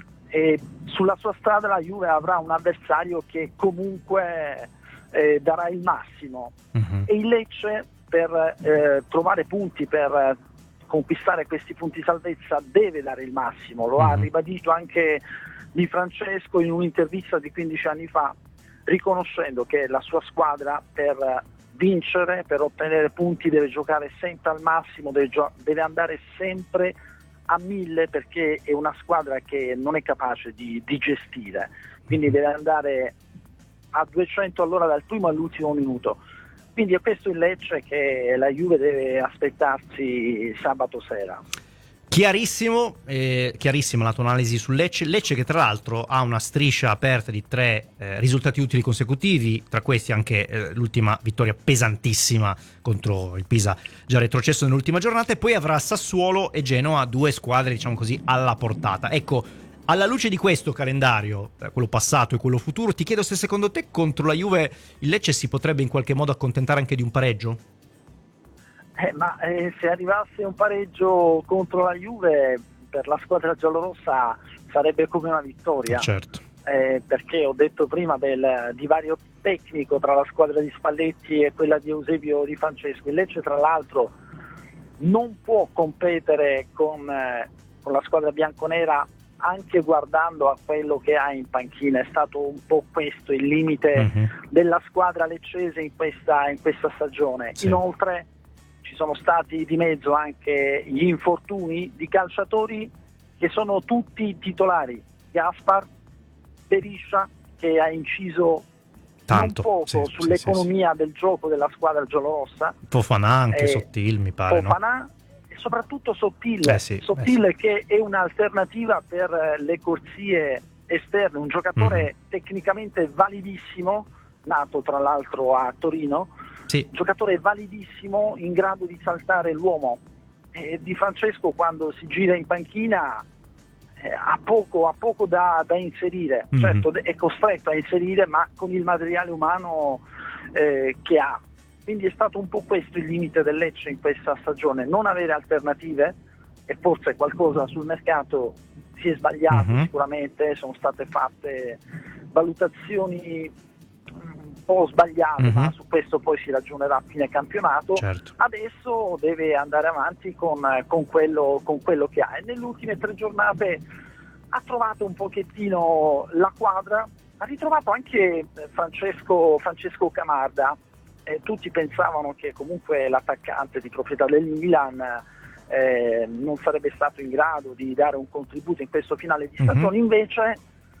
eh, sulla sua strada la Juve avrà un avversario che comunque eh, darà il massimo, uh-huh. e il Lecce per eh, trovare punti, per conquistare questi punti salvezza deve dare il massimo, lo mm-hmm. ha ribadito anche Di Francesco in un'intervista di quindici anni fa, riconoscendo che la sua squadra per vincere, per ottenere punti deve giocare sempre al massimo, deve, gio- deve andare sempre a mille, perché è una squadra che non è capace di, di gestire, quindi deve andare a duecento all'ora dal primo all'ultimo minuto. Quindi è questo il Lecce che la Juve deve aspettarsi sabato sera. Chiarissimo, eh, chiarissima la tua analisi sul Lecce. Lecce che tra l'altro ha una striscia aperta di tre eh, risultati utili consecutivi, tra questi anche eh, l'ultima vittoria pesantissima contro il Pisa, già retrocesso nell'ultima giornata, e poi avrà Sassuolo e Genoa, due squadre diciamo così alla portata. Ecco, alla luce di questo calendario, quello passato e quello futuro, ti chiedo se secondo te contro la Juve il Lecce si potrebbe in qualche modo accontentare anche di un pareggio? Eh, ma eh, se arrivasse un pareggio contro la Juve per la squadra giallorossa sarebbe come una vittoria. Certo. Eh, perché ho detto prima del divario tecnico tra la squadra di Spalletti e quella di Eusebio Di Francesco. Il Lecce tra l'altro non può competere con, eh, con la squadra bianconera, anche guardando a quello che ha in panchina. È stato un po' questo il limite uh-huh. della squadra leccese in questa, in questa stagione. Sì. Inoltre ci sono stati di mezzo anche gli infortuni di calciatori che sono tutti titolari. Gaspar, Beriscia, che ha inciso tanto un poco sì, sull'economia sì, sì. del gioco della squadra giallorossa. Fofana anche, eh, Sottil mi pare, Fofana, no? Soprattutto Sottil, eh sì, Sottil eh sì. che è un'alternativa per le corsie esterne, un giocatore mm-hmm. tecnicamente validissimo, nato tra l'altro a Torino, sì. giocatore validissimo, in grado di saltare l'uomo. E Di Francesco quando si gira in panchina eh, ha poco, ha poco da, da inserire, mm-hmm. certo è costretto a inserire, ma con il materiale umano eh, che ha. Quindi è stato un po' questo il limite del Lecce in questa stagione, non avere alternative, e forse qualcosa sul mercato si è sbagliato, uh-huh. sicuramente sono state fatte valutazioni un po' sbagliate, uh-huh. ma su questo poi si ragionerà a fine campionato. Certo. Adesso deve andare avanti con, con, quello, con quello che ha, e nelle ultime tre giornate ha trovato un pochettino la quadra, ha ritrovato anche Francesco, Francesco Camarda. Eh, tutti pensavano che comunque l'attaccante di proprietà del Milan eh, non sarebbe stato in grado di dare un contributo in questo finale di stagione, mm-hmm. invece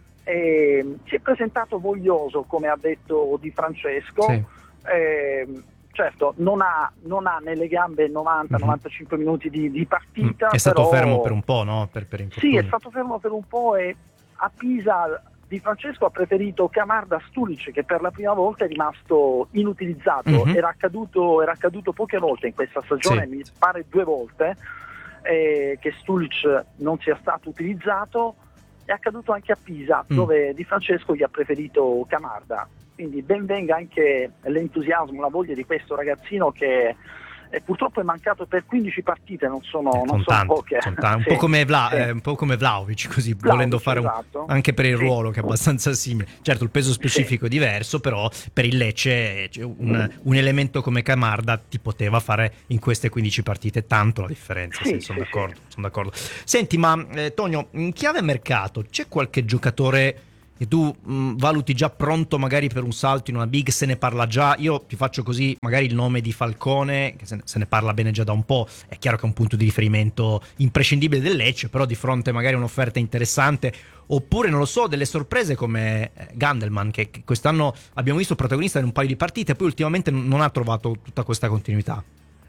eh, si è presentato voglioso, come ha detto Di Francesco. Sì. Eh, certo non ha, non ha nelle gambe novanta novantacinque mm-hmm. minuti di, di partita. È stato però... fermo per un po', no? Per, per sì, è stato fermo per un po', e a Pisa Di Francesco ha preferito Camarda Stulic, che per la prima volta è rimasto inutilizzato. Mm-hmm. Era accaduto, era accaduto poche volte in questa stagione, sì. mi pare due volte eh, che Stulic non sia stato utilizzato. È accaduto anche a Pisa, mm. dove Di Francesco gli ha preferito Camarda. Quindi ben venga anche l'entusiasmo, la voglia di questo ragazzino che e purtroppo è mancato per quindici partite, non sono, Eh, non sono sono tanti, poche. sono tanti. Sì, un, po' come Vla- sì. eh, un po' come Vlahovic, così Vlahovic, volendo fare un- esatto. anche per il Sì. ruolo che è abbastanza simile. Certo, il peso specifico è diverso, però per il Lecce eh, cioè, un, un elemento come Camarda ti poteva fare in queste quindici partite tanto la differenza. Sì, sì, sono sì, d'accordo, sono d'accordo. Senti, ma eh, Tonio, in chiave mercato c'è qualche giocatore che tu mh, valuti già pronto magari per un salto in una big? Se ne parla già. Io ti faccio così magari il nome di Falcone, che se ne, se ne parla bene già da un po', è chiaro che è un punto di riferimento imprescindibile del Lecce, però di fronte magari a un'offerta interessante, oppure non lo so, delle sorprese come eh, Gandelman, che, che quest'anno abbiamo visto protagonista in un paio di partite, poi ultimamente non, non ha trovato tutta questa continuità.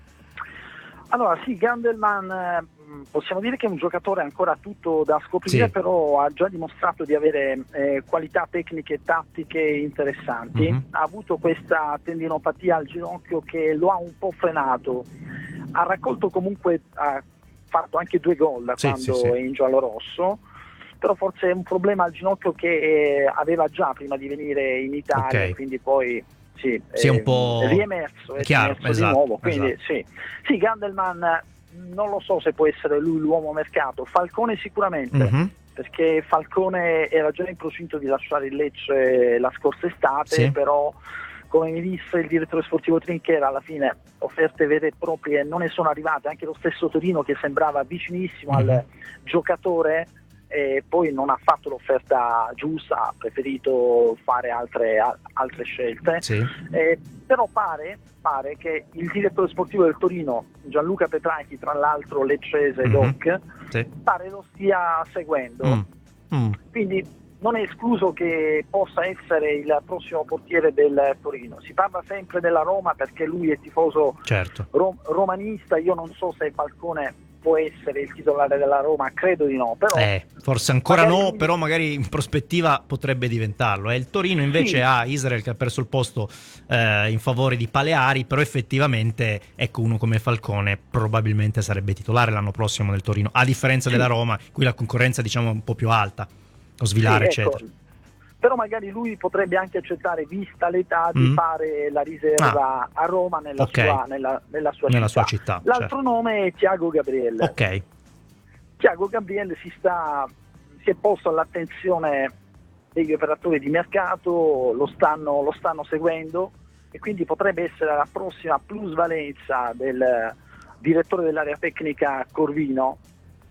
Allora sì, Gandelman eh, possiamo dire che è un giocatore ancora tutto da scoprire, Sì. però ha già dimostrato di avere eh, qualità tecniche e tattiche interessanti. Mhm. Ha avuto questa tendinopatia al ginocchio che lo ha un po' frenato. Ha raccolto comunque, ha fatto anche due gol Sì, quando sì, sì. è in giallo-rosso, però forse è un problema al ginocchio che eh, aveva già prima di venire in Italia, Ok. quindi poi sì, Sì, è un eh, po' è riemerso, è chiaro, riemerso esatto, di nuovo, quindi esatto. sì. Sì, Gandelman eh, non lo so se può essere lui l'uomo mercato, Falcone sicuramente, Mhm. perché Falcone era già in procinto di lasciare il Lecce la scorsa estate, Sì. però come mi disse il direttore sportivo Trinchera, alla fine offerte vere e proprie non ne sono arrivate, anche lo stesso Torino che sembrava vicinissimo Mhm. al giocatore e poi non ha fatto l'offerta giusta, ha preferito fare altre, a- altre scelte. Sì. Eh, però pare, pare che il direttore sportivo del Torino, Gianluca Petracchi, tra l'altro leccese Mhm. doc, Sì. pare lo stia seguendo. Mm. Mm. Quindi non è escluso che possa essere il prossimo portiere del Torino. Si parla sempre della Roma perché lui è tifoso Certo. rom- romanista, io non so se Falcone può essere il titolare della Roma, credo di no, però Eh, forse ancora magari no, lui- però magari in prospettiva potrebbe diventarlo. E il Torino invece Sì. ha Israel che ha perso il posto eh, in favore di Paleari, però effettivamente ecco, uno come Falcone probabilmente sarebbe titolare l'anno prossimo del Torino, a differenza Sì. della Roma, qui la concorrenza diciamo è un po' più alta, lo svilare sì, ecco, eccetera. però magari lui potrebbe anche accettare, vista l'età, di Mm. fare la riserva a Roma nella, Ok. sua, nella, nella sua Nella città. sua città, L'altro certo. nome è Thiago Gabriel. Ok. Thiago Gabriel si, sta, si è posto all'attenzione degli operatori di mercato, lo stanno, lo stanno seguendo e quindi potrebbe essere la prossima plusvalenza del direttore dell'area tecnica Corvino.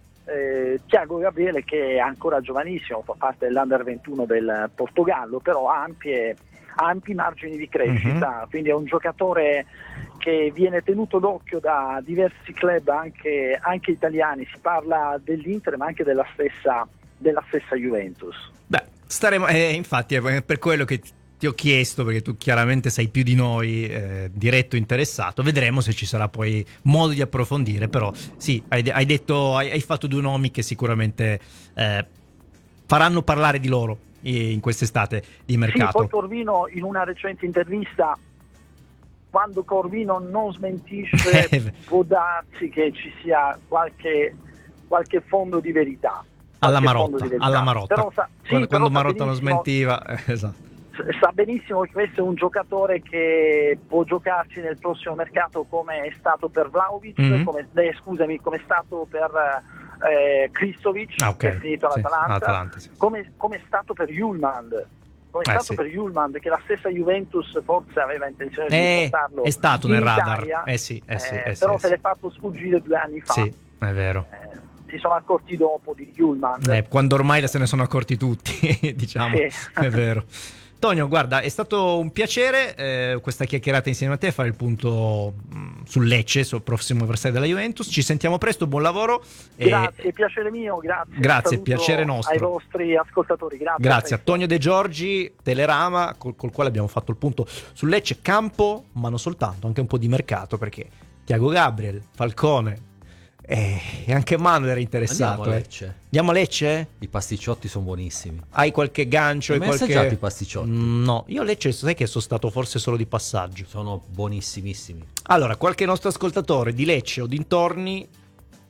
Eh, Thiago Gabriele, che è ancora giovanissimo, fa parte dell'Under ventuno del Portogallo, però ha ampie, ha ampi margini di crescita, Mhm. quindi è un giocatore che viene tenuto d'occhio da diversi club anche, anche italiani. Si parla dell'Inter ma anche della stessa, della stessa Juventus. Beh, staremo, eh, infatti è per quello che ti ti ho chiesto, perché tu chiaramente sei più di noi eh, diretto interessato, vedremo se ci sarà poi modo di approfondire, però sì, hai, de- hai detto, hai, hai fatto due nomi che sicuramente eh, faranno parlare di loro eh, in quest'estate di Sì, mercato. poi Corvino in una recente intervista, quando Corvino non smentisce, può darsi che ci sia qualche, qualche fondo di verità. alla qualche fondo Marotta, di verità. alla Marotta. Però sa- sì, quando però quando sa Marotta non benissimo- smentiva, eh, esatto. sa benissimo che questo è un giocatore che può giocarci nel prossimo mercato, come è stato per Vlahovic, Mhm. come, eh, scusami, come è stato per eh, Kristovic, Ah, ok. che è finito Sì, all'Atalanta, all'Atalanta, sì. come, come è stato per Julmand, come è Eh, stato sì. per Julmand, che la stessa Juventus forse aveva intenzione Eh, di portarlo è stato in nel radar. Italia, Eh sì, eh sì, eh sì, però eh se sì. l'è fatto sfuggire due anni fa. Sì, è vero. Eh, si sono accorti dopo di Julmand. Eh, quando ormai se ne sono accorti tutti, diciamo, Sì. è vero. Tonio, guarda, è stato un piacere eh, questa chiacchierata insieme a te, fare il punto mh, sul Lecce, sul prossimo avversario della Juventus. Ci sentiamo presto, buon lavoro. e- Grazie, piacere mio, grazie. Grazie, Saluto piacere nostro. ai vostri ascoltatori, grazie. Grazie a presto. Tonio De Giorgi, Telerama, col, col quale abbiamo fatto il punto sul Lecce, campo, ma non soltanto, anche un po' di mercato, perché Thiago Gabriel, Falcone eh, e anche Manu era interessato. Andiamo a eh. Lecce. Andiamo a Lecce? I pasticciotti sono buonissimi. Hai qualche gancio? Hai e mai qualche... assaggiato i pasticciotti? Mm, no, io a Lecce sai che sono stato forse solo di passaggio. Sono buonissimissimi. Allora, qualche nostro ascoltatore di Lecce o dintorni,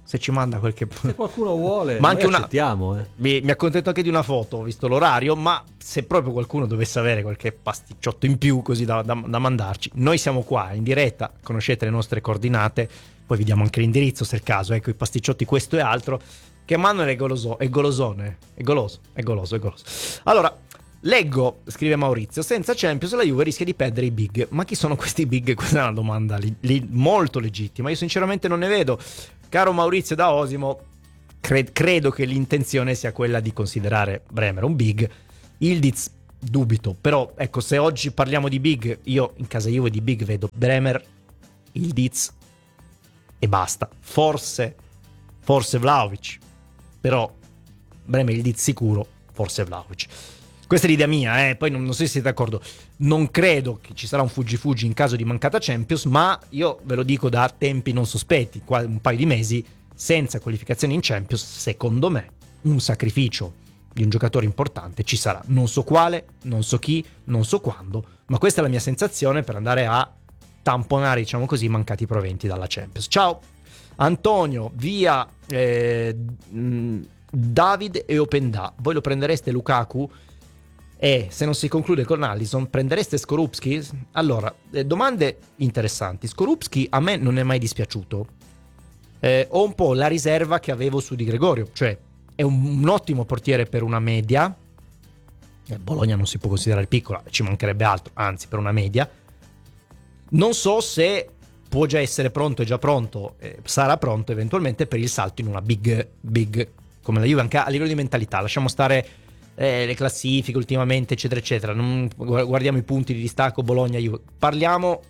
se ci manda qualche... Se qualcuno vuole, ma anche noi una... accettiamo. Eh. Mi, mi accontento anche di una foto, ho visto l'orario, ma se proprio qualcuno dovesse avere qualche pasticciotto in più così da, da, da mandarci, noi siamo qua in diretta, conoscete le nostre coordinate, poi vi diamo anche l'indirizzo se è il caso, ecco i pasticciotti questo e altro, che Manuel è goloso, è golosone, è goloso, è goloso, è goloso. Allora, leggo, scrive Maurizio, senza Champions la Juve rischia di perdere i big. Ma chi sono questi big? Questa è una domanda li, li, molto legittima. Io sinceramente non ne vedo. Caro Maurizio da Osimo, cre- credo che l'intenzione sia quella di considerare Bremer un big. Ildiz dubito, però ecco, se oggi parliamo di big, io in casa Juve di big vedo Bremer, Ildiz e basta. Forse, forse Vlahovic, però Bremer, Ildiz sicuro, forse Vlahovic. Questa è l'idea mia, eh. Poi non, non so se siete d'accordo. Non credo che ci sarà un fuggi-fuggi in caso di mancata Champions, ma io ve lo dico da tempi non sospetti, qua un paio di mesi, senza qualificazioni in Champions, secondo me un sacrificio di un giocatore importante ci sarà. Non so quale, non so chi, non so quando, ma questa è la mia sensazione per andare a tamponare, diciamo così, i mancati proventi dalla Champions. Ciao Antonio, via eh, David e Openda. Voi lo prendereste Lukaku? E se non si conclude con Alisson, prendereste Skorupski? Allora, eh, domande interessanti. Skorupski a me non è mai dispiaciuto. Eh, ho un po' la riserva che avevo su Di Gregorio, cioè è un, un ottimo portiere per una media. Eh, Bologna non si può considerare piccola, ci mancherebbe altro, anzi per una media. Non so se può già essere pronto, è già pronto, eh, sarà pronto eventualmente per il salto in una big, big come la Juve, anche a livello di mentalità. Lasciamo stare Eh, le classifiche ultimamente eccetera eccetera, non guardiamo i punti di distacco Bologna Juve, parliamo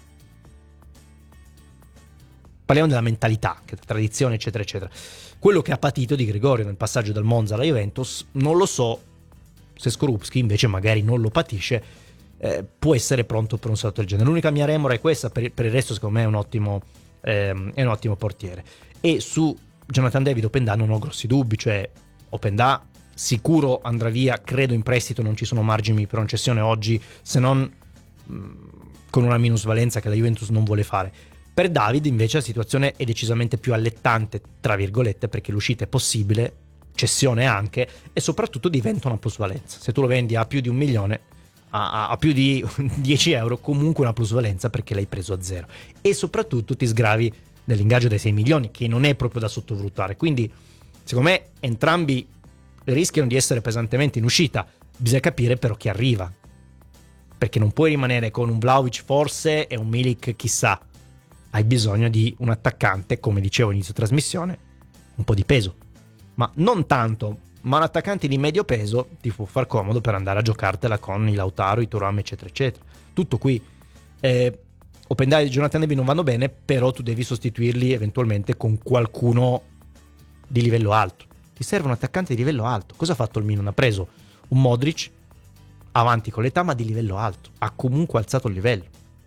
parliamo della mentalità, che tradizione eccetera eccetera. Quello che ha patito Di Gregorio nel passaggio dal Monza alla Juventus, non lo so se Skorupski invece magari non lo patisce, eh, può essere pronto per un salto del genere. L'unica mia remora è questa, per, per il resto secondo me è un ottimo ehm, è un ottimo portiere. E su Jonathan David Openda non ho grossi dubbi, cioè Openda sicuro andrà via, credo in prestito, non ci sono margini per una cessione oggi, se non mh, con una minusvalenza che la Juventus non vuole fare. Per David invece la situazione è decisamente più allettante, tra virgolette, perché l'uscita è possibile, cessione anche, e soprattutto diventa una plusvalenza. Se tu lo vendi a più di un milione, a, a più di dieci euro, comunque una plusvalenza perché l'hai preso a zero. E soprattutto ti sgravi dell'ingaggio dei sei milioni, che non è proprio da sottovalutare. Quindi secondo me entrambi rischiano di essere pesantemente in uscita. Bisogna capire però chi arriva, perché non puoi rimanere con un Vlahovic forse e un Milik chissà. Hai bisogno di un attaccante, come dicevo all'inizio trasmissione, un po' di peso, ma non tanto, ma un attaccante di medio peso ti può far comodo per andare a giocartela con i Lautaro, i Thuram eccetera eccetera. Tutto qui. eh, Openda e Jonathan David non vanno bene, però tu devi sostituirli eventualmente con qualcuno di livello alto. Ti serve un attaccante di livello alto. Cosa ha fatto il Milan? Ha preso un Modric avanti con l'età, ma di livello alto. Ha comunque alzato il livello.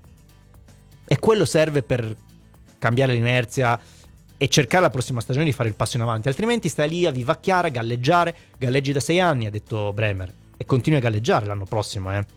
E quello serve per cambiare l'inerzia e cercare la prossima stagione di fare il passo in avanti. Altrimenti stai lì a vivacchiare, a galleggiare. Galleggi da sei anni, ha detto Bremer, e continui a galleggiare l'anno prossimo, eh.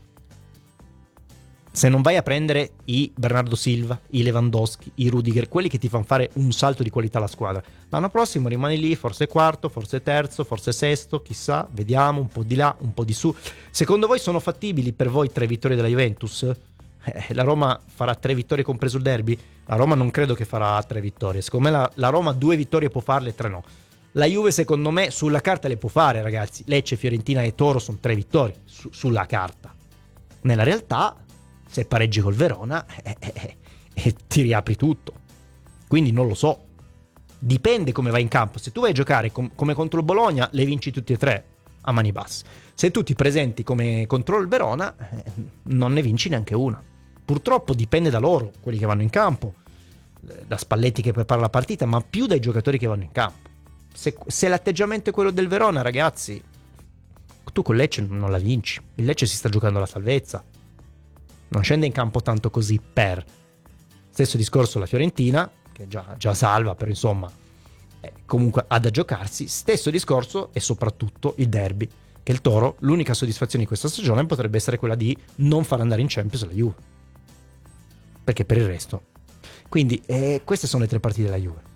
Se non vai a prendere i Bernardo Silva, i Lewandowski, i Rudiger, quelli che ti fanno fare un salto di qualità alla squadra, l'anno prossimo rimani lì, forse quarto, forse terzo, forse sesto, chissà, vediamo, un po' di là, un po' di su. Secondo voi sono fattibili per voi tre vittorie della Juventus? Eh, la Roma farà tre vittorie compreso il derby? La Roma non credo che farà tre vittorie, secondo me la, la Roma due vittorie può farle, tre no. La Juve secondo me sulla carta le può fare, ragazzi. Lecce, Fiorentina e Toro sono tre vittorie su, sulla carta. Nella realtà, se pareggi col Verona eh, eh, eh, eh, ti riapri tutto. Quindi non lo so, dipende come vai in campo. Se tu vai a giocare com- come contro il Bologna, le vinci tutti e tre a mani basse. Se tu ti presenti come contro il Verona, eh, non ne vinci neanche una. Purtroppo dipende da loro, quelli che vanno in campo, da Spalletti che prepara la partita, ma più dai giocatori che vanno in campo. Se, se l'atteggiamento è quello del Verona, ragazzi, tu con Lecce non la vinci. Il Lecce si sta giocando la salvezza, non scende in campo tanto così per. Stesso discorso la Fiorentina, che già, già salva, però insomma eh, comunque ha da giocarsi. Stesso discorso e soprattutto il derby, che il Toro, l'unica soddisfazione di questa stagione potrebbe essere quella di non far andare in Champions la Juve, perché per il resto. Quindi eh, queste sono le tre partite della Juve.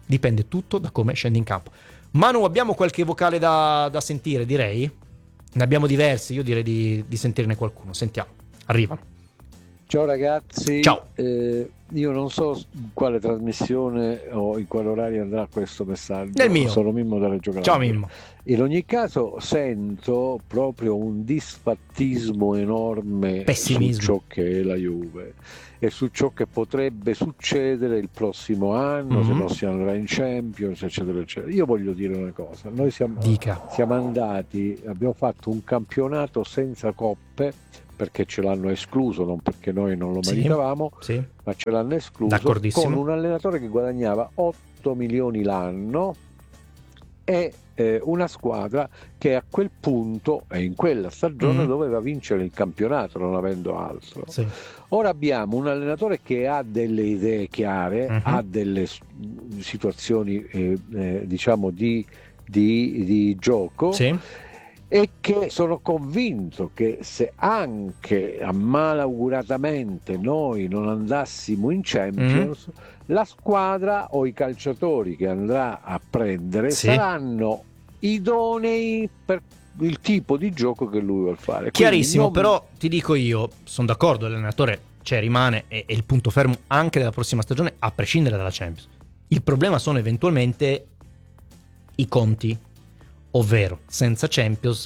Dipende tutto da come scendi in campo. Manu, abbiamo qualche vocale da, da sentire, direi? Ne abbiamo diversi, io direi di, di sentirne qualcuno. Sentiamo, arrivano. Ciao ragazzi. Ciao. Eh, io non so in quale trasmissione o in quale orario andrà questo messaggio. Nel mio. Sono Mimmo da Reggio Calabria. Ciao Mimmo. In ogni caso sento proprio un disfattismo enorme Pessimismo. su ciò che è la Juve e su ciò che potrebbe succedere il prossimo anno, mm-hmm. se non si andrà in Champions, eccetera, eccetera. Io voglio dire una cosa, noi siamo, Dica. siamo andati, abbiamo fatto un campionato senza coppe, perché ce l'hanno escluso, non perché noi non lo sì, meritavamo, sì. ma ce l'hanno escluso, con un allenatore che guadagnava otto milioni l'anno e eh, una squadra che a quel punto e in quella stagione mm. doveva vincere il campionato, non avendo altro. Sì. Ora abbiamo un allenatore che ha delle idee chiare, mm-hmm. ha delle situazioni eh, eh, diciamo di, di, di gioco, sì. e che sono convinto che se anche malauguratamente noi non andassimo in Champions, mm. la squadra o i calciatori che andrà a prendere sì. saranno idonei per il tipo di gioco che lui vuole fare. Chiarissimo, non... però ti dico io, sono d'accordo, l'allenatore cioè, rimane e è il punto fermo anche della prossima stagione, a prescindere dalla Champions. Il problema sono eventualmente i conti, ovvero senza Champions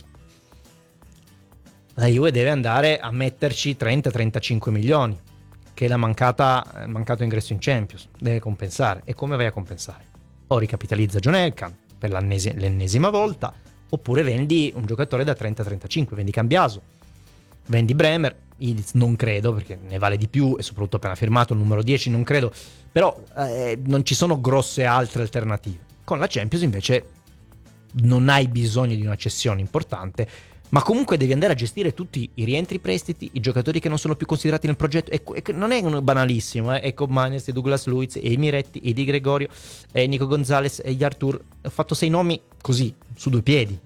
la Juve deve andare a metterci trenta trentacinque milioni, che è la mancata, il mancato ingresso in Champions, deve compensare. E come vai a compensare? O ricapitalizza John Elkann per l'ennesima volta, oppure vendi un giocatore da trenta trentacinque, vendi Cambiaso, vendi Bremer, Ildiz non credo perché ne vale di più e soprattutto appena firmato il numero dieci non credo, però eh, non ci sono grosse altre alternative. Con la Champions invece non hai bisogno di una cessione importante, ma comunque devi andare a gestire tutti i rientri, prestiti, i giocatori che non sono più considerati nel progetto, e, e non è un banalissimo, eh? Ecco Manes, Douglas Luiz, e Miretti, e Di Gregorio, e Nico Gonzalez e gli Artur. Ho fatto sei nomi così, su due piedi.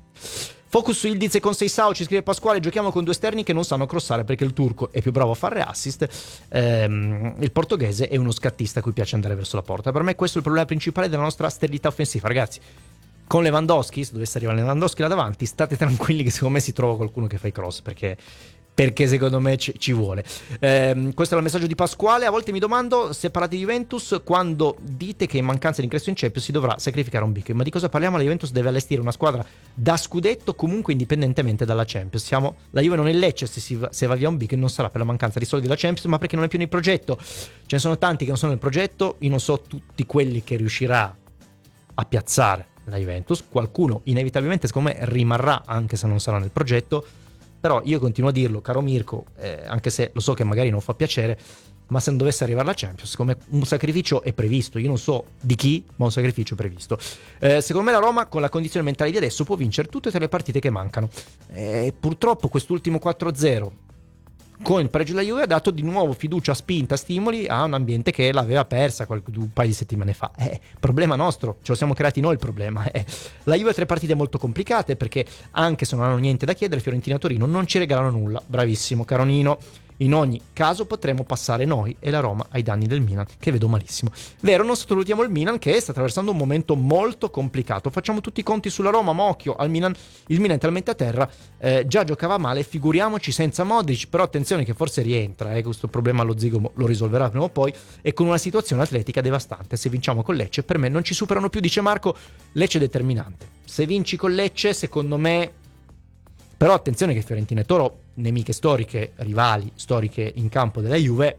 Focus su Ildiz e con Seisao, ci scrive Pasquale, giochiamo con due esterni che non sanno crossare perché il turco è più bravo a fare assist, ehm, il portoghese è uno scattista a cui piace andare verso la porta. Per me questo è il problema principale della nostra sterilità offensiva, ragazzi. Con Lewandowski, se dovesse arrivare Lewandowski là davanti, state tranquilli che secondo me si trova qualcuno che fa i cross, perché, perché secondo me ci, ci vuole. Ehm, questo era il messaggio di Pasquale. A volte mi domando, se parlate di Juventus, quando dite che in mancanza di ingresso in Champions si dovrà sacrificare un big, ma di cosa parliamo? La Juventus deve allestire una squadra da scudetto comunque indipendentemente dalla Champions. Siamo, la Juve non è Lecce, se, si va, se va via un big non sarà per la mancanza di soldi della Champions, ma perché non è più nel progetto. Ce ne sono tanti che non sono nel progetto, io non so tutti quelli che riuscirà a piazzare la Juventus, qualcuno inevitabilmente secondo me rimarrà anche se non sarà nel progetto, però io continuo a dirlo, caro Mirko, eh, anche se lo so che magari non fa piacere, ma se non dovesse arrivare la Champions secondo me un sacrificio è previsto, io non so di chi, ma un sacrificio è previsto. Eh, secondo me la Roma con la condizione mentale di adesso può vincere tutte e tre le partite che mancano, eh, purtroppo quest'ultimo quattro a zero con il pareggio della Juve ha dato di nuovo fiducia, spinta, stimoli a un ambiente che l'aveva persa qualche, un paio di settimane fa. Eh, problema nostro, ce lo siamo creati noi il problema. Eh. La Juve ha tre partite molto complicate perché anche se non hanno niente da chiedere, Fiorentina e Torino non ci regalano nulla. Bravissimo, caro Nino. In ogni caso potremo passare noi e la Roma ai danni del Milan, che vedo malissimo. Vero, non sottovalutiamo il Milan che sta attraversando un momento molto complicato. Facciamo tutti i conti sulla Roma, ma occhio al Milan. Il Milan è talmente a terra, eh, già giocava male, figuriamoci senza Modric, però attenzione che forse rientra, eh, questo problema lo Zigo lo risolverà prima o poi, e con una situazione atletica devastante. Se vinciamo con Lecce, per me non ci superano più, dice Marco. Lecce è determinante. Se vinci con Lecce, secondo me... Però attenzione che Fiorentina e Toro, nemiche storiche, rivali storiche in campo della Juve,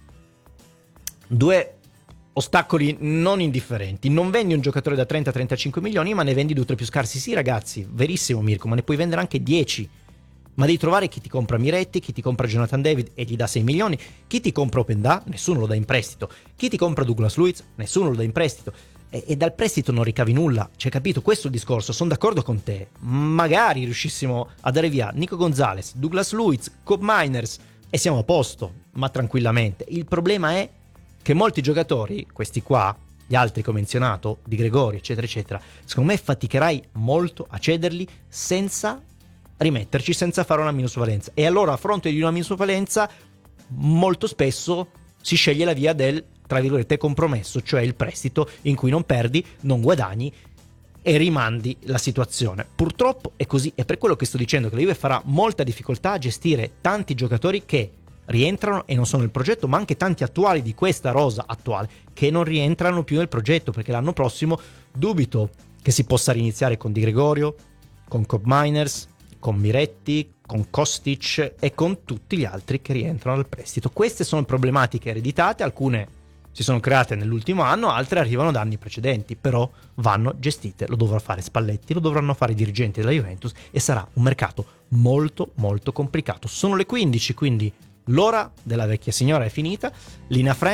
due ostacoli non indifferenti. Non vendi un giocatore da trenta trentacinque milioni, ma ne vendi due o tre più scarsi. Sì ragazzi, verissimo Mirko, ma ne puoi vendere anche dieci. Ma devi trovare chi ti compra Miretti, chi ti compra Jonathan David e gli dà sei milioni, chi ti compra Openda, nessuno lo dà in prestito, chi ti compra Douglas Luiz, nessuno lo dà in prestito. E, e dal prestito non ricavi nulla, c'è, capito? Questo è il discorso, sono d'accordo con te. Magari riuscissimo a dare via Nico Gonzalez, Douglas Luiz, Cobb Miners e siamo a posto, ma tranquillamente. Il problema è che molti giocatori, questi qua, gli altri che ho menzionato, Di Gregorio, eccetera, eccetera, secondo me faticherai molto a cederli senza rimetterci, senza fare una minusvalenza. E allora a fronte di una minusvalenza molto spesso si sceglie la via del tra virgolette compromesso, cioè il prestito in cui non perdi, non guadagni e rimandi la situazione. Purtroppo è così, è per quello che sto dicendo che la Juve farà molta difficoltà a gestire tanti giocatori che rientrano e non sono nel progetto, ma anche tanti attuali di questa rosa attuale che non rientrano più nel progetto, perché l'anno prossimo dubito che si possa riniziare con Di Gregorio, con Cobb Miners, con Miretti, con Kostic e con tutti gli altri che rientrano al prestito. Queste sono problematiche ereditate, alcune si sono create nell'ultimo anno, altre arrivano da anni precedenti, però vanno gestite, lo dovrà fare Spalletti, lo dovranno fare i dirigenti della Juventus e sarà un mercato molto molto complicato. Sono le quindici, quindi l'ora della vecchia signora è finita. Lina Frank